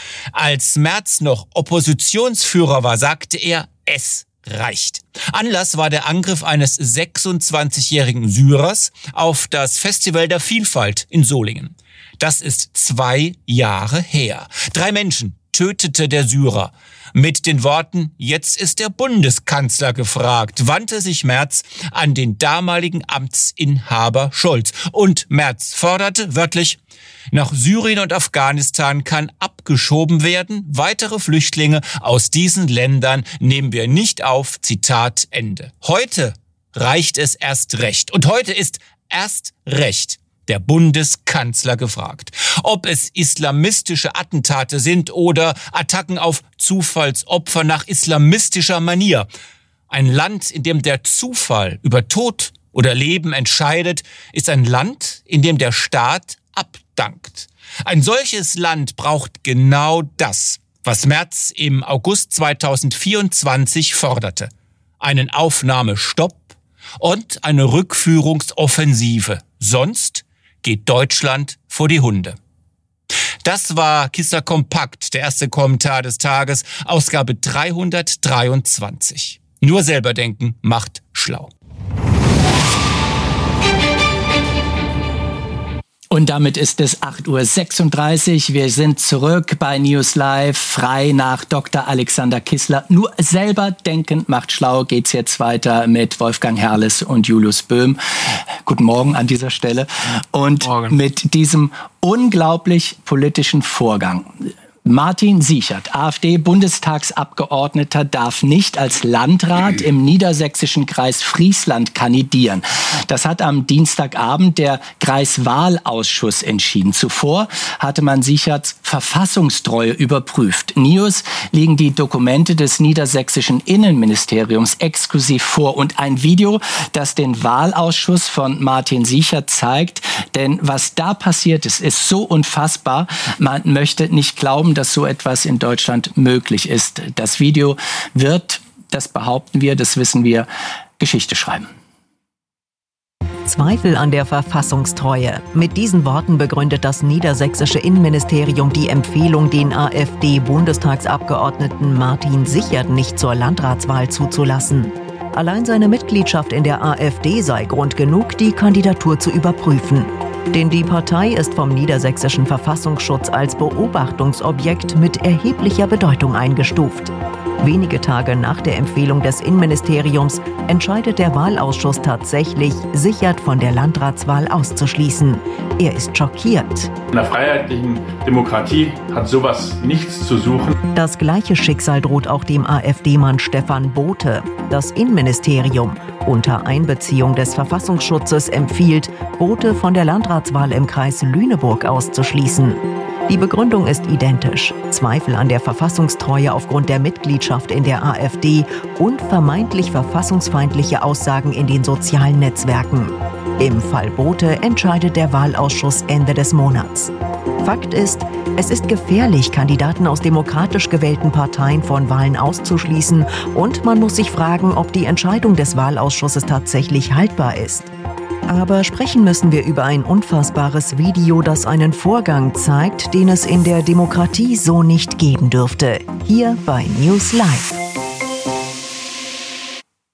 S7: Als Merz noch Oppositionsführer war, sagte er, es reicht. Anlass war der Angriff eines sechsundzwanzigjährigen Syrers auf das Festival der Vielfalt in Solingen. Das ist zwei Jahre her. Drei Menschen tötete der Syrer. Mit den Worten, jetzt ist der Bundeskanzler gefragt, wandte sich Merz an den damaligen Amtsinhaber Scholz. Und Merz forderte wörtlich, nach Syrien und Afghanistan kann abgeschoben werden. Weitere Flüchtlinge aus diesen Ländern nehmen wir nicht auf. Zitat Ende. Heute reicht es erst recht. Und heute ist erst recht der Bundeskanzler gefragt. Ob es islamistische Attentate sind oder Attacken auf Zufallsopfer nach islamistischer Manier. Ein Land, in dem der Zufall über Tod oder Leben entscheidet, ist ein Land, in dem der Staat abdankt. Ein solches Land braucht genau das, was Merz im August zweitausendvierundzwanzig forderte. Einen Aufnahmestopp und eine Rückführungsoffensive. Sonst geht Deutschland vor die Hunde. Das war Kissler Kompakt, der erste Kommentar des Tages, Ausgabe dreihundertdreiundzwanzig. Nur selber denken macht schlau.
S1: Und damit ist es acht Uhr sechsunddreißig. Wir sind zurück bei News Live, frei nach Doktor Alexander Kissler. Nur selber denken macht schlau. Geht's jetzt weiter mit Wolfgang Herrles und Julius Böhm. Guten Morgen an dieser Stelle. Und Morgen. Mit diesem unglaublich politischen Vorgang. Martin Sichert, AfD-Bundestagsabgeordneter, darf nicht als Landrat im niedersächsischen Kreis Friesland kandidieren. Das hat am Dienstagabend der Kreiswahlausschuss entschieden. Zuvor hatte man Sicherts Verfassungstreue überprüft. Nios liegen die Dokumente des niedersächsischen Innenministeriums exklusiv vor und ein Video, das den Wahlausschuss von Martin Sichert zeigt. Denn was da passiert ist, ist so unfassbar. Man möchte nicht glauben, dass so etwas in Deutschland möglich ist. Das Video wird, das behaupten wir, das wissen wir, Geschichte schreiben.
S3: Zweifel an der Verfassungstreue. Mit diesen Worten begründet das niedersächsische Innenministerium die Empfehlung, den AfD-Bundestagsabgeordneten Martin Sichert nicht zur Landratswahl zuzulassen. Allein seine Mitgliedschaft in der AfD sei Grund genug, die Kandidatur zu überprüfen. Denn die Partei ist vom niedersächsischen Verfassungsschutz als Beobachtungsobjekt mit erheblicher Bedeutung eingestuft. Wenige Tage nach der Empfehlung des Innenministeriums entscheidet der Wahlausschuss tatsächlich, Sichert von der Landratswahl auszuschließen. Er ist schockiert.
S8: In einer freiheitlichen Demokratie hat sowas nichts zu suchen.
S3: Das gleiche Schicksal droht auch dem AfD-Mann Stefan Bothe. Das Innenministerium unter Einbeziehung des Verfassungsschutzes empfiehlt, Bothe von der Landratswahl im Kreis Lüneburg auszuschließen. Die Begründung ist identisch. Zweifel an der Verfassungstreue aufgrund der Mitgliedschaft in der AfD und vermeintlich verfassungsfeindliche Aussagen in den sozialen Netzwerken. Im Fall Bothe entscheidet der Wahlausschuss Ende des Monats. Fakt ist, es ist gefährlich, Kandidaten aus demokratisch gewählten Parteien von Wahlen auszuschließen und man muss sich fragen, ob die Entscheidung des Wahlausschusses tatsächlich haltbar ist. Aber sprechen müssen wir über ein unfassbares Video, das einen Vorgang zeigt, den es in der Demokratie so nicht geben dürfte. Hier bei News Live.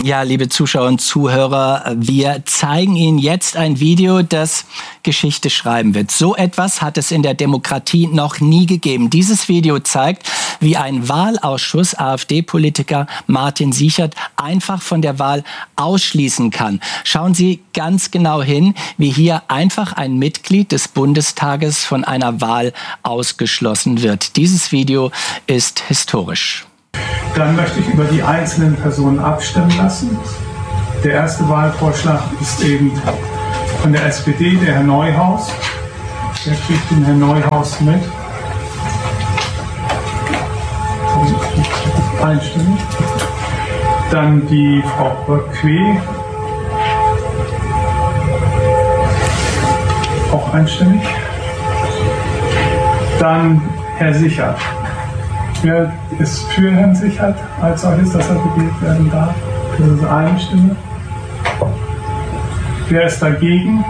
S1: Ja, liebe Zuschauer und Zuhörer, wir zeigen Ihnen jetzt ein Video, das Geschichte schreiben wird. So etwas hat es in der Demokratie noch nie gegeben. Dieses Video zeigt, wie ein Wahlausschuss AfD-Politiker Martin Sichert einfach von der Wahl ausschließen kann. Schauen Sie ganz genau hin, wie hier einfach ein Mitglied des Bundestages von einer Wahl ausgeschlossen wird. Dieses Video ist historisch.
S9: Dann möchte ich über die einzelnen Personen abstimmen lassen. Der erste Wahlvorschlag ist eben von der S P D, der Herr Neuhaus. Wer kriegt den Herrn Neuhaus mit? Einstimmig. Dann die Frau Böck-Quee. Auch einstimmig. Dann Herr Sichert. Wer ist für Herrn Sichert als solches, dass er gewählt werden darf? Das ist eine Stimme. Wer ist dagegen?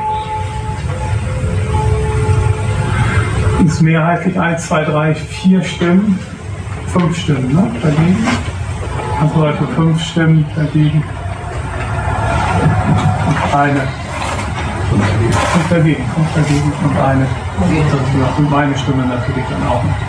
S9: Ist mehrheitlich eins, zwei, drei, vier Stimmen. Fünf Stimmen, ne? Dagegen. Also Leute, fünf Stimmen dagegen. Und eine. Und dagegen. Und dagegen und eine. Und meine Stimme natürlich dann auch noch.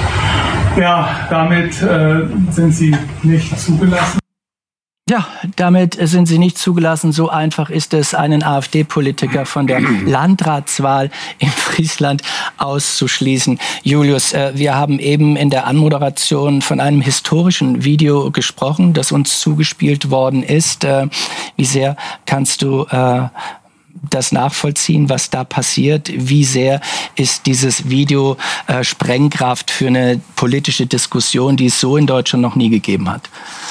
S9: Ja, damit äh, sind sie nicht zugelassen.
S1: Ja, damit sind sie nicht zugelassen. So einfach ist es, einen AfD-Politiker von der Landratswahl in Friesland auszuschließen. Julius, äh, wir haben eben in der Anmoderation von einem historischen Video gesprochen, das uns zugespielt worden ist. Äh, wie sehr kannst du äh, das nachvollziehen, was da passiert? Wie sehr ist dieses Video äh, Sprengkraft für eine politische Diskussion, die es so in Deutschland noch nie gegeben hat?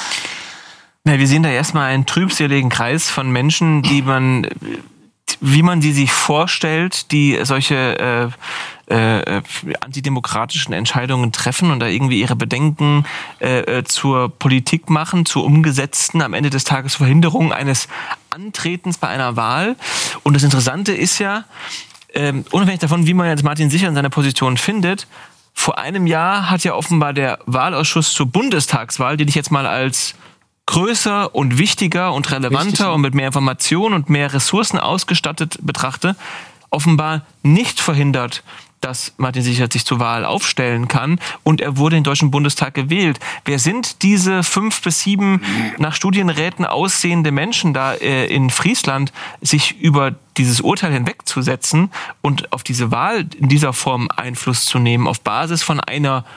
S2: Na, wir sehen da erstmal einen trübseligen Kreis von Menschen, die man, wie man die sich vorstellt, die solche äh, äh, antidemokratischen Entscheidungen treffen und da irgendwie ihre Bedenken äh, zur Politik machen, zur umgesetzten, am Ende des Tages Verhinderung eines Antretens bei einer Wahl. Und das Interessante ist ja, äh, unabhängig davon, wie man jetzt Martin Sichert in seiner Position findet, vor einem Jahr hat ja offenbar der Wahlausschuss zur Bundestagswahl, den ich jetzt mal als größer und wichtiger und relevanter Richtig. Und mit mehr Informationen und mehr Ressourcen ausgestattet betrachte, offenbar nicht verhindert, dass Martin Sichert sich zur Wahl aufstellen kann, und er wurde in den Deutschen Bundestag gewählt. Wer sind diese fünf bis sieben nach Studienräten aussehende Menschen da äh, in Friesland, sich über dieses Urteil hinwegzusetzen und auf diese Wahl in dieser Form Einfluss zu nehmen, auf Basis von einer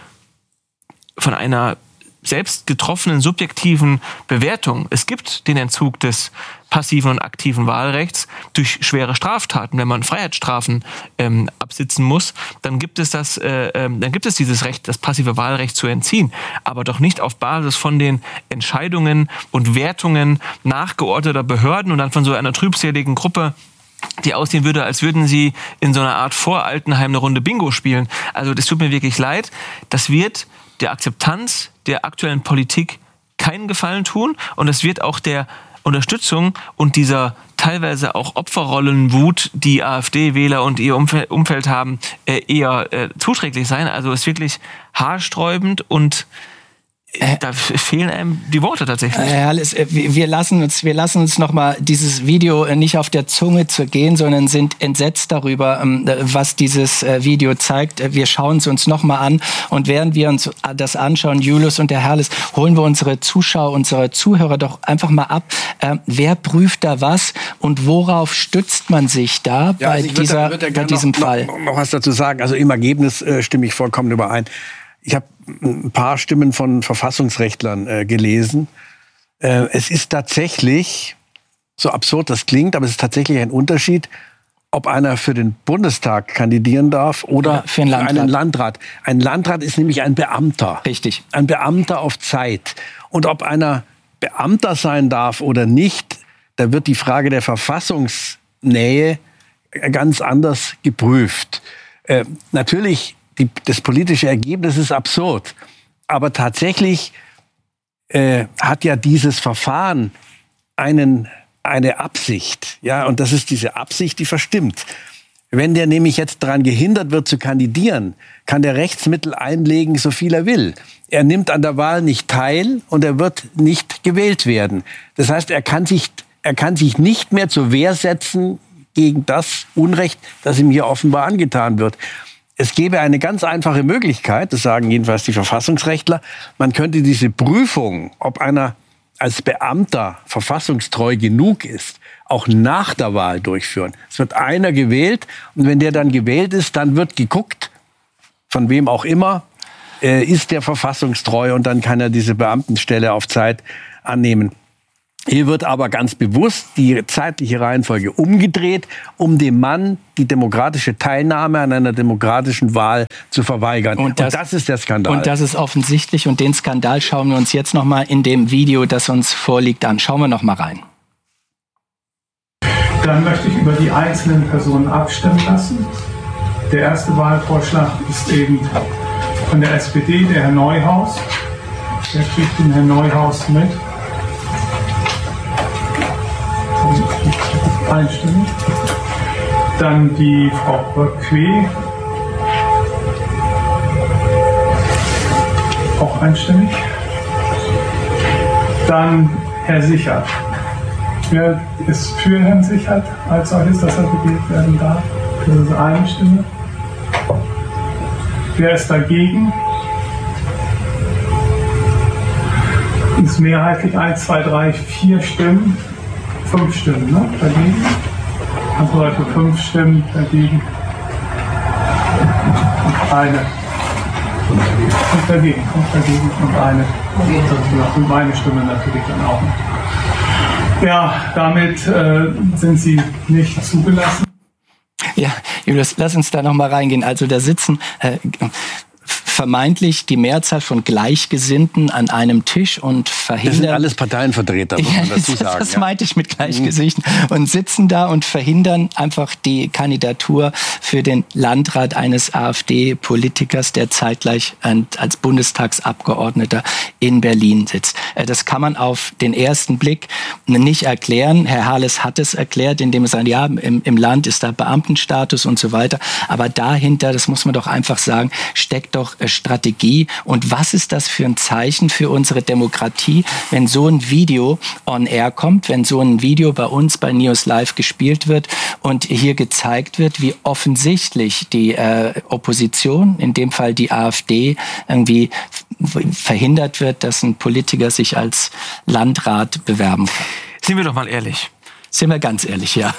S2: von einer selbst getroffenen subjektiven Bewertung. Es gibt den Entzug des passiven und aktiven Wahlrechts durch schwere Straftaten. Wenn man Freiheitsstrafen ähm, absitzen muss, dann gibt es das, äh, ähm, dann gibt es dieses Recht, das passive Wahlrecht zu entziehen, aber doch nicht auf Basis von den Entscheidungen und Wertungen nachgeordneter Behörden und dann von so einer trübseligen Gruppe, die aussehen würde, als würden sie in so einer Art Vor-Altenheim eine Runde Bingo spielen. Also das tut mir wirklich leid. Das wird der Akzeptanz der aktuellen Politik keinen Gefallen tun, und es wird auch der Unterstützung und dieser teilweise auch Opferrollenwut, die AfD-Wähler und ihr Umfeld haben, eher zuträglich sein. Also es ist wirklich haarsträubend und da fehlen einem die Worte tatsächlich.
S1: Herr Herles, wir lassen uns, wir lassen uns noch mal dieses Video nicht auf der Zunge zergehen, sondern sind entsetzt darüber, was dieses Video zeigt. Wir schauen es uns noch mal an, und während wir uns das anschauen, Julius und der Herles, holen wir unsere Zuschauer, unsere Zuhörer doch einfach mal ab. Wer prüft da was und worauf stützt man sich da ja, bei, also dieser, da, bei diesem
S6: noch,
S1: Fall?
S6: Noch, noch was dazu sagen. Also im Ergebnis äh, stimme ich vollkommen überein. Ich habe ein paar Stimmen von Verfassungsrechtlern äh, gelesen. Äh, es ist tatsächlich, so absurd das klingt, aber es ist tatsächlich ein Unterschied, ob einer für den Bundestag kandidieren darf oder ja, für, einen, Landrat. für einen Landrat. Ein Landrat ist nämlich ein Beamter.
S1: Richtig.
S6: Ein Beamter auf Zeit. Und ob einer Beamter sein darf oder nicht, da wird die Frage der Verfassungsnähe ganz anders geprüft. Äh, natürlich Die, das politische Ergebnis ist absurd. Aber tatsächlich äh, hat ja dieses Verfahren einen, eine Absicht. Ja, und das ist diese Absicht, die verstimmt. Wenn der nämlich jetzt daran gehindert wird zu kandidieren, kann der Rechtsmittel einlegen, so viel er will. Er nimmt an der Wahl nicht teil und er wird nicht gewählt werden. Das heißt, er kann sich, er kann sich nicht mehr zur Wehr setzen gegen das Unrecht, das ihm hier offenbar angetan wird. Es gäbe eine ganz einfache Möglichkeit, das sagen jedenfalls die Verfassungsrechtler, man könnte diese Prüfung, ob einer als Beamter verfassungstreu genug ist, auch nach der Wahl durchführen. Es wird einer gewählt und wenn der dann gewählt ist, dann wird geguckt, von wem auch immer, äh, ist der verfassungstreu und dann kann er diese Beamtenstelle auf Zeit annehmen. Hier wird aber ganz bewusst die zeitliche Reihenfolge umgedreht, um dem Mann die demokratische Teilnahme an einer demokratischen Wahl zu verweigern. Und das, und das ist der Skandal.
S1: Und das ist offensichtlich. Und den Skandal schauen wir uns jetzt noch mal in dem Video, das uns vorliegt, an. Schauen wir noch mal rein.
S9: Dann möchte ich über die einzelnen Personen abstimmen lassen. Der erste Wahlvorschlag ist eben von der S P D, der Herr Neuhaus. Der kriegt den Herrn Neuhaus mit. Einstimmig. Dann die Frau Böck-Quee. Auch einstimmig. Dann Herr Sichert. Wer ist für Herrn Sichert als solches, dass er gewählt werden darf? Das ist eine Stimme. Wer ist dagegen? Ist mehrheitlich eins, zwei, drei, vier Stimmen. Fünf Stimmen, ne? Dagegen. Also Leute, fünf Stimmen dagegen. Und eine. Und dagegen. Und dagegen. Und eine. Und meine Stimme natürlich dann auch. Ja, damit äh, sind sie nicht zugelassen.
S1: Ja, Julius, lass uns da noch mal reingehen. Also da sitzen äh, vermeintlich die Mehrzahl von Gleichgesinnten an einem Tisch und verhindern...
S6: Das sind alles Parteienvertreter, muss man dazu sagen.
S1: Das ja. meinte ich mit Gleichgesinnten. Und sitzen da und verhindern einfach die Kandidatur für den Landrat eines AfD-Politikers, der zeitgleich als Bundestagsabgeordneter in Berlin sitzt. Das kann man auf den ersten Blick nicht erklären. Herr Harles hat es erklärt, indem er sagt, ja, im, im Land ist da Beamtenstatus und so weiter. Aber dahinter, das muss man doch einfach sagen, steckt doch Strategie. Und was ist das für ein Zeichen für unsere Demokratie, wenn so ein Video on air kommt, wenn so ein Video bei uns bei News Live gespielt wird und hier gezeigt wird, wie offensichtlich die äh, Opposition, in dem Fall die AfD, irgendwie verhindert wird, dass ein Politiker sich als Landrat bewerben kann.
S2: Sind wir doch mal ehrlich.
S1: Sind wir ganz ehrlich, ja.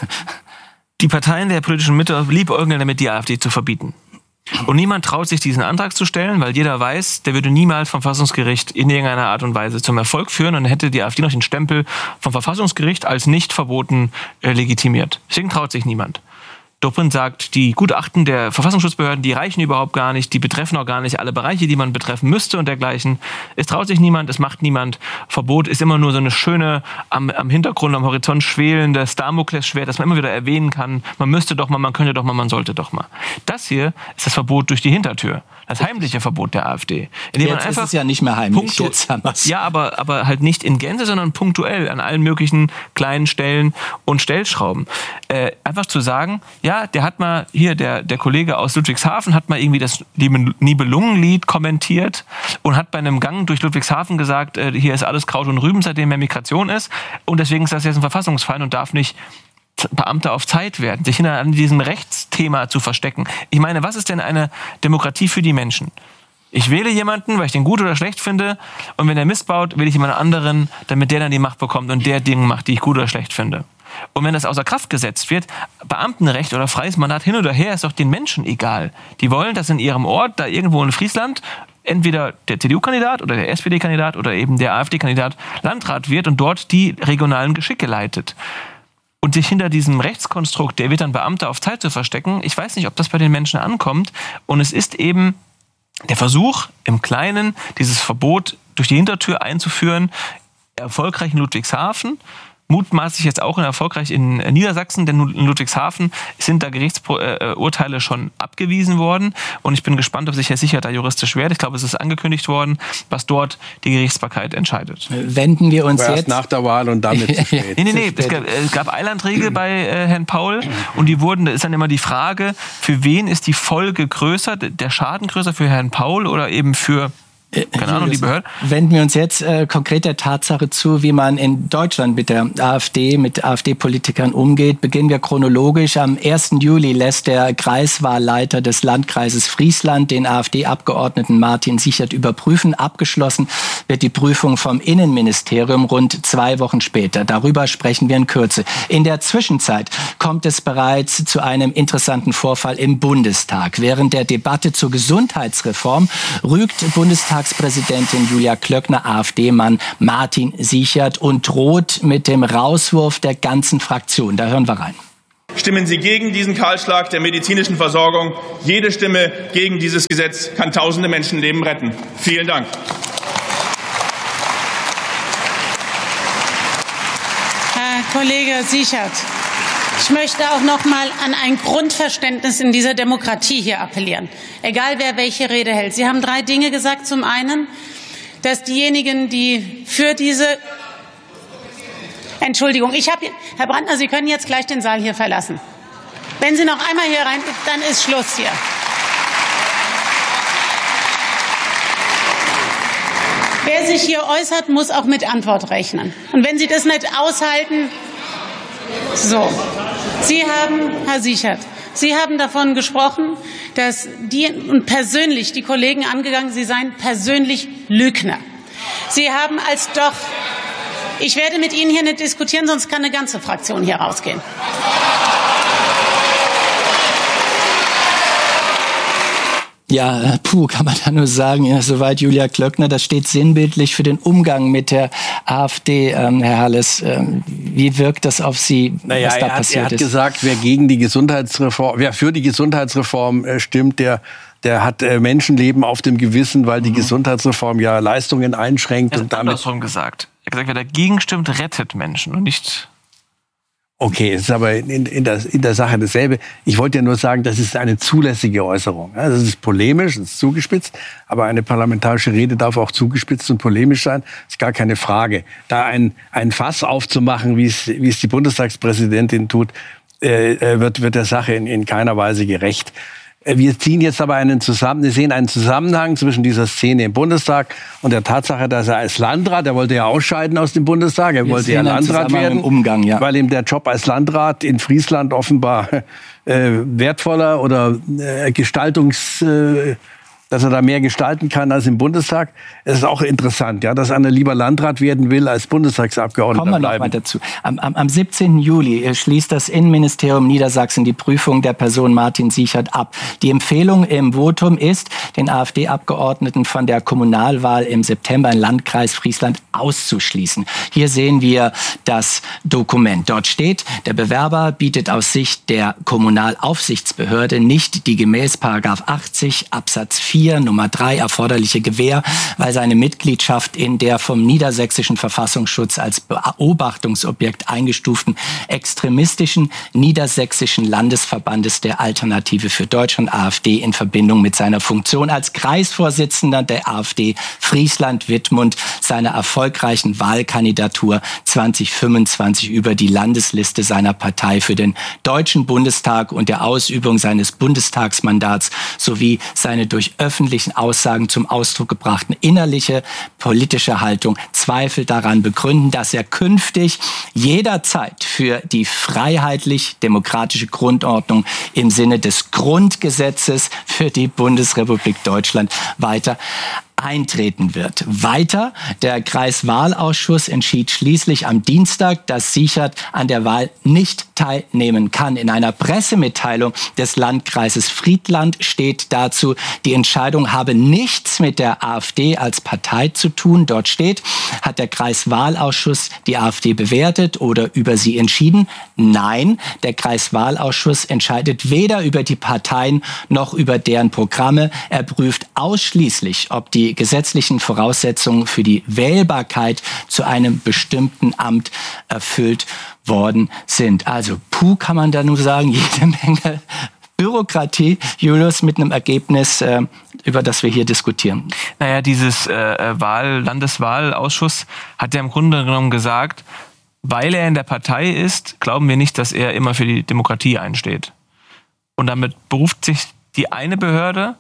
S2: Die Parteien der politischen Mitte liebäugeln damit, die AfD zu verbieten. Und niemand traut sich, diesen Antrag zu stellen, weil jeder weiß, der würde niemals vom Verfassungsgericht in irgendeiner Art und Weise zum Erfolg führen und hätte die AfD noch den Stempel vom Verfassungsgericht als nicht verboten äh, legitimiert. Deswegen traut sich niemand. Dobrindt sagt, die Gutachten der Verfassungsschutzbehörden, die reichen überhaupt gar nicht, die betreffen auch gar nicht alle Bereiche, die man betreffen müsste und dergleichen. Es traut sich niemand, es macht niemand. Verbot ist immer nur so eine schöne, am, am Hintergrund, am Horizont schwelende Damoklesschwert, das man immer wieder erwähnen kann. Man müsste doch mal, man könnte doch mal, man sollte doch mal. Das hier ist das Verbot durch die Hintertür. Das heimliche Verbot der AfD.
S1: Indem man einfach ist es ja nicht mehr heimlich. Jetzt haben wir's.
S2: Ja, aber, aber halt nicht in Gänze, sondern punktuell an allen möglichen kleinen Stellen und Stellschrauben. Äh, einfach zu sagen, ja, der hat mal, hier, der, der Kollege aus Ludwigshafen hat mal irgendwie das Nibelungenlied kommentiert und hat bei einem Gang durch Ludwigshafen gesagt, äh, hier ist alles Kraut und Rüben, seitdem mehr Migration ist und deswegen ist das jetzt ein Verfassungsfeind und darf nicht Beamte auf Zeit werden, sich hinter diesem Rechtsthema zu verstecken. Ich meine, was ist denn eine Demokratie für die Menschen? Ich wähle jemanden, weil ich den gut oder schlecht finde und wenn der Mist baut, wähle ich jemand anderen, damit der dann die Macht bekommt und der Dinge macht, die ich gut oder schlecht finde. Und wenn das außer Kraft gesetzt wird, Beamtenrecht oder freies Mandat hin oder her, ist doch den Menschen egal. Die wollen, dass in ihrem Ort, da irgendwo in Friesland, entweder der C D U-Kandidat oder der S P D-Kandidat oder eben der AfD-Kandidat Landrat wird und dort die regionalen Geschicke leitet. Und sich hinter diesem Rechtskonstrukt, der wird dann Beamter auf Zeit zu verstecken, ich weiß nicht, ob das bei den Menschen ankommt. Und es ist eben der Versuch, im Kleinen dieses Verbot durch die Hintertür einzuführen, erfolgreich in Ludwigshafen, mutmaßlich jetzt auch erfolgreich in Niedersachsen, denn in Ludwigshafen sind da Gerichtsurteile schon abgewiesen worden. Und ich bin gespannt, ob sich Herr Sichert da juristisch wehrt. Ich glaube, es ist angekündigt worden, was dort die Gerichtsbarkeit entscheidet.
S1: Wenden wir uns
S6: Erst
S1: jetzt
S6: nach der Wahl und damit zu spät.
S2: Nee, nee, nee. Es gab, es gab Eilanträge bei äh, Herrn Paul und die wurden, da ist dann immer die Frage, für wen ist die Folge größer, der Schaden größer, für Herrn Paul oder eben für keine Ahnung, die Behörden?
S1: Wenden wir uns jetzt äh, konkret der Tatsache zu, wie man in Deutschland mit der AfD, mit AfD-Politikern umgeht. Beginnen wir chronologisch. Am ersten Juli lässt der Kreiswahlleiter des Landkreises Friesland den AfD-Abgeordneten Martin Sichert überprüfen. Abgeschlossen wird die Prüfung vom Innenministerium rund zwei Wochen später. Darüber sprechen wir in Kürze. In der Zwischenzeit kommt es bereits zu einem interessanten Vorfall im Bundestag. Während der Debatte zur Gesundheitsreform rügt Bundestagspräsidentin Julia Klöckner AfD-Mann Martin Sichert und droht mit dem Rauswurf der ganzen Fraktion. Da hören wir rein.
S10: Stimmen Sie gegen diesen Kahlschlag der medizinischen Versorgung. Jede Stimme gegen dieses Gesetz kann tausende Menschenleben retten. Vielen Dank.
S11: Herr Kollege Sichert, ich möchte auch noch mal an ein Grundverständnis in dieser Demokratie hier appellieren. Egal, wer welche Rede hält. Sie haben drei Dinge gesagt. Zum einen, dass diejenigen, die für diese... Entschuldigung, ich habe... Herr Brandner, Sie können jetzt gleich den Saal hier verlassen. Wenn Sie noch einmal hier rein... Dann ist Schluss hier. Wer sich hier äußert, muss auch mit Antwort rechnen. Und wenn Sie das nicht aushalten... So, Sie haben, Herr Sichert, Sie haben davon gesprochen, dass die und persönlich die Kollegen angegangen, Sie seien persönlich Lügner. Sie haben als doch, ich werde mit Ihnen hier nicht diskutieren, sonst kann eine ganze Fraktion hier rausgehen.
S1: Ja, puh, kann man da nur sagen, ja, soweit Julia Klöckner, das steht sinnbildlich für den Umgang mit der AfD. Ähm, Herr Halles, ähm, wie wirkt das auf Sie,
S6: naja,
S1: was da
S6: er hat,
S1: passiert
S6: er hat
S1: ist?
S6: gesagt, wer gegen die Gesundheitsreform, wer für die Gesundheitsreform äh, stimmt, der der hat äh, Menschenleben auf dem Gewissen, weil die mhm. Gesundheitsreform ja Leistungen einschränkt.
S2: Er hat
S6: und damit
S2: andersrum gesagt. Er hat gesagt, wer dagegen stimmt, rettet Menschen und nicht...
S6: Okay, es ist aber in, in, der, in der Sache dasselbe. Ich wollte ja nur sagen, das ist eine zulässige Äußerung. Das ist polemisch, das ist zugespitzt, aber eine parlamentarische Rede darf auch zugespitzt und polemisch sein. Das ist gar keine Frage. Da ein, ein Fass aufzumachen, wie es, wie es die Bundestagspräsidentin tut, äh, wird, wird der Sache in, in keiner Weise gerecht. Wir ziehen jetzt aber einen zusammen, wir sehen einen Zusammenhang zwischen dieser Szene im Bundestag und der Tatsache, dass er als Landrat, er wollte ja ausscheiden aus dem Bundestag, er wir wollte ja Landrat werden,
S1: Umgang, ja.
S6: weil ihm der Job als Landrat in Friesland offenbar äh, wertvoller oder äh, Gestaltungs... Äh, dass er da mehr gestalten kann als im Bundestag. Es ist auch interessant, ja, dass einer lieber Landrat werden will als Bundestagsabgeordneter
S1: Kommen wir
S6: bleiben.
S1: noch mal dazu. Am, am, am siebzehnten Juli schließt das Innenministerium Niedersachsen die Prüfung der Person Martin Sichert ab. Die Empfehlung im Votum ist, den AfD-Abgeordneten von der Kommunalwahl im September im Landkreis Friesland auszuschließen. Hier sehen wir das Dokument. Dort steht, der Bewerber bietet aus Sicht der Kommunalaufsichtsbehörde nicht die gemäß Paragraph achtzig Absatz vier Nummer drei erforderliche Gewähr, weil seine Mitgliedschaft in der vom niedersächsischen Verfassungsschutz als Beobachtungsobjekt eingestuften extremistischen niedersächsischen Landesverbandes der Alternative für Deutschland AfD in Verbindung mit seiner Funktion als Kreisvorsitzender der AfD Friesland-Wittmund seiner erfolgreichen Wahlkandidatur zwanzig fünfundzwanzig über die Landesliste seiner Partei für den Deutschen Bundestag und der Ausübung seines Bundestagsmandats sowie seine durch öffentlichen Aussagen zum Ausdruck gebrachten innerliche politische Haltung Zweifel daran begründen, dass er künftig jederzeit für die freiheitlich-demokratische Grundordnung im Sinne des Grundgesetzes für die Bundesrepublik Deutschland weiter eintreten wird. Weiter, der Kreiswahlausschuss entschied schließlich am Dienstag, dass Sichert an der Wahl nicht teilnehmen kann. In einer Pressemitteilung des Landkreises Friedland steht dazu, die Entscheidung habe nichts mit der AfD als Partei zu tun. Dort steht, hat der Kreiswahlausschuss die AfD bewertet oder über sie entschieden? Nein, der Kreiswahlausschuss entscheidet weder über die Parteien noch über deren Programme. Er prüft ausschließlich, ob die die gesetzlichen Voraussetzungen für die Wählbarkeit zu einem bestimmten Amt erfüllt worden sind. Also puh, kann man da nur sagen, jede Menge Bürokratie, Julius, mit einem Ergebnis, äh, über das wir hier diskutieren.
S2: Naja, dieses äh, Wahl, Landeswahlausschuss hat ja im Grunde genommen gesagt, weil er in der Partei ist, glauben wir nicht, dass er immer für die Demokratie einsteht. Und damit beruft sich die eine Behörde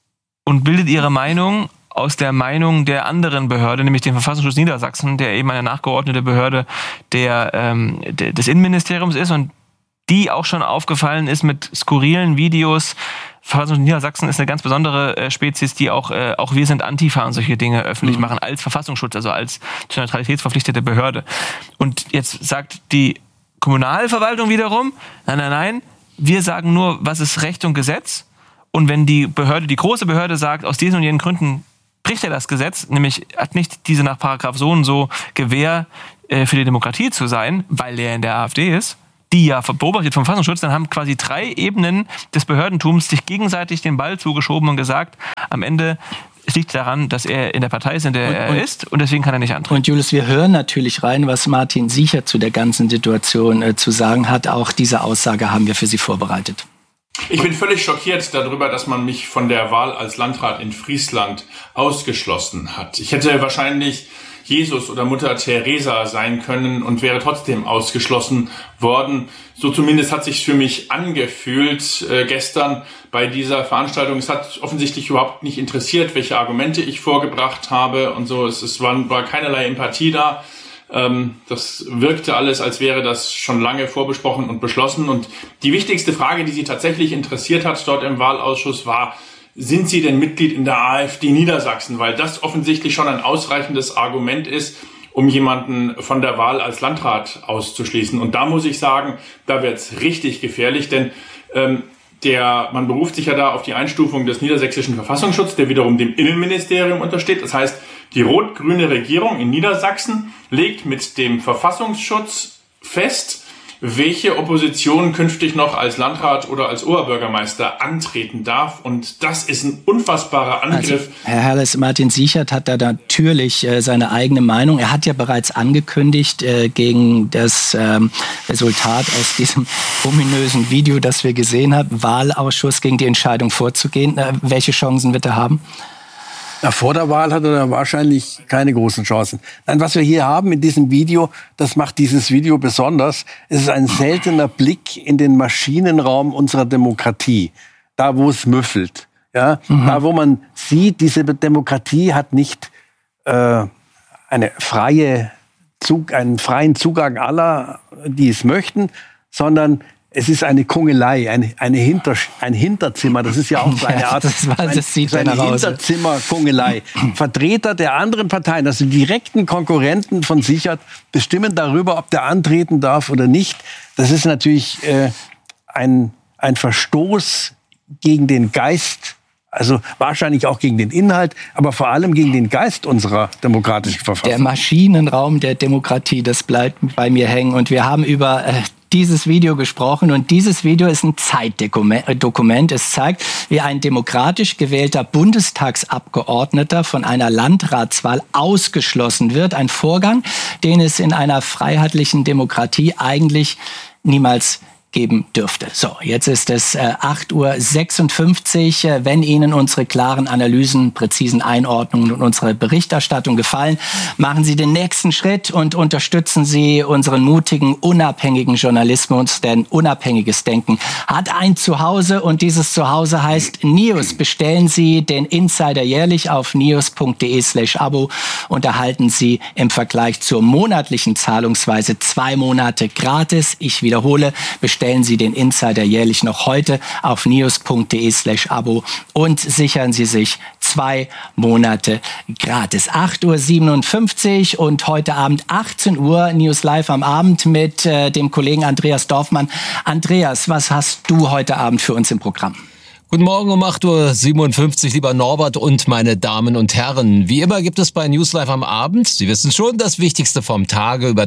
S2: und bildet ihre Meinung aus der Meinung der anderen Behörde, nämlich dem Verfassungsschutz Niedersachsen, der eben eine nachgeordnete Behörde der, ähm, der, des Innenministeriums ist und die auch schon aufgefallen ist mit skurrilen Videos. Verfassungsschutz Niedersachsen ist eine ganz besondere äh, Spezies, die auch, äh, auch wir sind Antifa und solche Dinge öffentlich mhm. machen als Verfassungsschutz, also als zur neutralitätsverpflichtete Behörde. Und jetzt sagt die Kommunalverwaltung wiederum, nein, nein, nein, wir sagen nur, was ist Recht und Gesetz. Und wenn die Behörde, die große Behörde sagt, aus diesen und jenen Gründen bricht er das Gesetz, nämlich hat nicht diese nach Paragraph so und so Gewähr äh, für die Demokratie zu sein, weil er in der AfD ist, die ja beobachtet vom Verfassungsschutz, dann haben quasi drei Ebenen des Behördentums sich gegenseitig den Ball zugeschoben und gesagt, am Ende es liegt daran, dass er in der Partei ist, in der und, er ist und deswegen kann er nicht antreten.
S1: Und Julius, wir hören natürlich rein, was Martin Sichert zu der ganzen Situation äh, zu sagen hat. Auch diese Aussage haben wir für Sie vorbereitet.
S10: Ich bin völlig schockiert darüber, dass man mich von der Wahl als Landrat in Friesland ausgeschlossen hat. Ich hätte wahrscheinlich Jesus oder Mutter Teresa sein können und wäre trotzdem ausgeschlossen worden. So zumindest hat sich für mich angefühlt äh, gestern bei dieser Veranstaltung. Es hat offensichtlich überhaupt nicht interessiert, welche Argumente ich vorgebracht habe und so. Es, es war, war keinerlei Empathie da. Ähm, das wirkte alles, als wäre das schon lange vorbesprochen und beschlossen. Und die wichtigste Frage, die Sie tatsächlich interessiert hat dort im Wahlausschuss, war: Sind Sie denn Mitglied in der AfD Niedersachsen? Weil das offensichtlich schon ein ausreichendes Argument ist, um jemanden von der Wahl als Landrat auszuschließen. Und da muss ich sagen, da wird's richtig gefährlich, denn ähm, der, man beruft sich ja da auf die Einstufung des niedersächsischen Verfassungsschutzes, der wiederum dem Innenministerium untersteht. Das heißt, die rot-grüne Regierung in Niedersachsen legt mit dem Verfassungsschutz fest, welche Opposition künftig noch als Landrat oder als Oberbürgermeister antreten darf. Und das ist ein unfassbarer Angriff.
S1: Also, Herr Herles, Martin Sichert hat da natürlich äh, seine eigene Meinung. Er hat ja bereits angekündigt, äh, gegen das ähm, Resultat aus diesem ominösen Video, das wir gesehen haben, Wahlausschuss, gegen die Entscheidung vorzugehen. Äh, welche Chancen wird er haben?
S6: Na, vor der Wahl hat er wahrscheinlich keine großen Chancen. Nein, was wir hier haben in diesem Video, das macht dieses Video besonders. Es ist ein seltener Blick in den Maschinenraum unserer Demokratie. Da, wo es müffelt. Ja? Mhm. Da, wo man sieht, diese Demokratie hat nicht äh, eine freie Zug, einen freien Zugang aller, die es möchten, sondern es ist eine Kungelei, eine, eine Hinter, ein Hinterzimmer. Das ist ja auch so eine Art
S1: das war, das sieht
S6: ein, eine Hinterzimmer-Kungelei. Vertreter der anderen Parteien, also direkten Konkurrenten von Sichert, bestimmen darüber, ob der antreten darf oder nicht. Das ist natürlich äh, ein, ein Verstoß gegen den Geist, also wahrscheinlich auch gegen den Inhalt, aber vor allem gegen den Geist unserer demokratischen Verfassung.
S1: Der Maschinenraum der Demokratie, das bleibt bei mir hängen. Und wir haben über äh, dieses Video gesprochen. Und dieses Video ist ein Zeitdokument. Es zeigt, wie ein demokratisch gewählter Bundestagsabgeordneter von einer Landratswahl ausgeschlossen wird. Ein Vorgang, den es in einer freiheitlichen Demokratie eigentlich niemals geben dürfte. So, jetzt ist es äh, acht Uhr sechsundfünfzig. Äh, wenn Ihnen unsere klaren Analysen, präzisen Einordnungen und unsere Berichterstattung gefallen, machen Sie den nächsten Schritt und unterstützen Sie unseren mutigen, unabhängigen Journalismus, denn unabhängiges Denken hat ein Zuhause und dieses Zuhause heißt Nius. Bestellen Sie den Insider jährlich auf nius.de slash abo und erhalten Sie im Vergleich zur monatlichen Zahlungsweise zwei Monate gratis. Ich wiederhole, bestellen Stellen Sie den Insider jährlich noch heute auf nius.de slash abo und sichern Sie sich zwei Monate gratis. acht Uhr siebenundfünfzig und heute Abend achtzehn Uhr News Live am Abend mit äh, dem Kollegen Andreas Dorfmann. Andreas, was hast du heute Abend für uns im Programm?
S12: Guten Morgen um acht Uhr siebenundfünfzig, lieber Norbert und meine Damen und Herren. Wie immer gibt es bei News Live am Abend, Sie wissen schon, das Wichtigste vom Tage, über das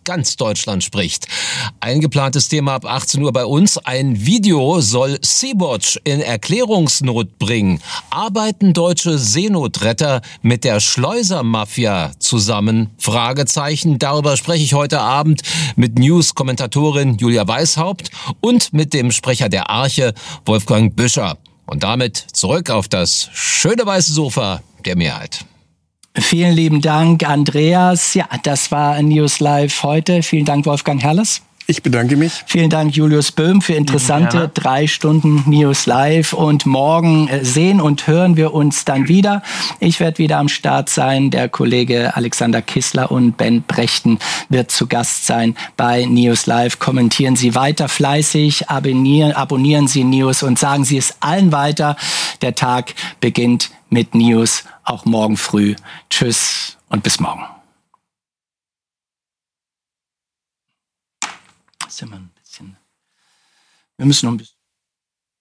S12: ganz Deutschland spricht. Eingeplantes Thema ab achtzehn Uhr bei uns. Ein Video soll Sea-Watch in Erklärungsnot bringen. Arbeiten deutsche Seenotretter mit der Schleusermafia zusammen? Fragezeichen. Darüber spreche ich heute Abend mit News-Kommentatorin Julia Weishaupt und mit dem Sprecher der Arche, Wolfgang Büscher. Und damit zurück auf das schöne weiße Sofa der Mehrheit.
S1: Vielen lieben Dank, Andreas. Ja, das war News Live heute. Vielen Dank, Wolfgang Herrles.
S6: Ich bedanke mich.
S1: Vielen Dank, Julius Böhm, für interessante ja, drei Stunden News Live. Und morgen sehen und hören wir uns dann wieder. Ich werde wieder am Start sein. Der Kollege Alexander Kissler und Ben Brechten wird zu Gast sein bei News Live. Kommentieren Sie weiter fleißig, abonnieren, abonnieren Sie News und sagen Sie es allen weiter. Der Tag beginnt mit News, auch morgen früh. Tschüss und bis morgen. Sind wir ein bisschen. Wir müssen noch ein bisschen.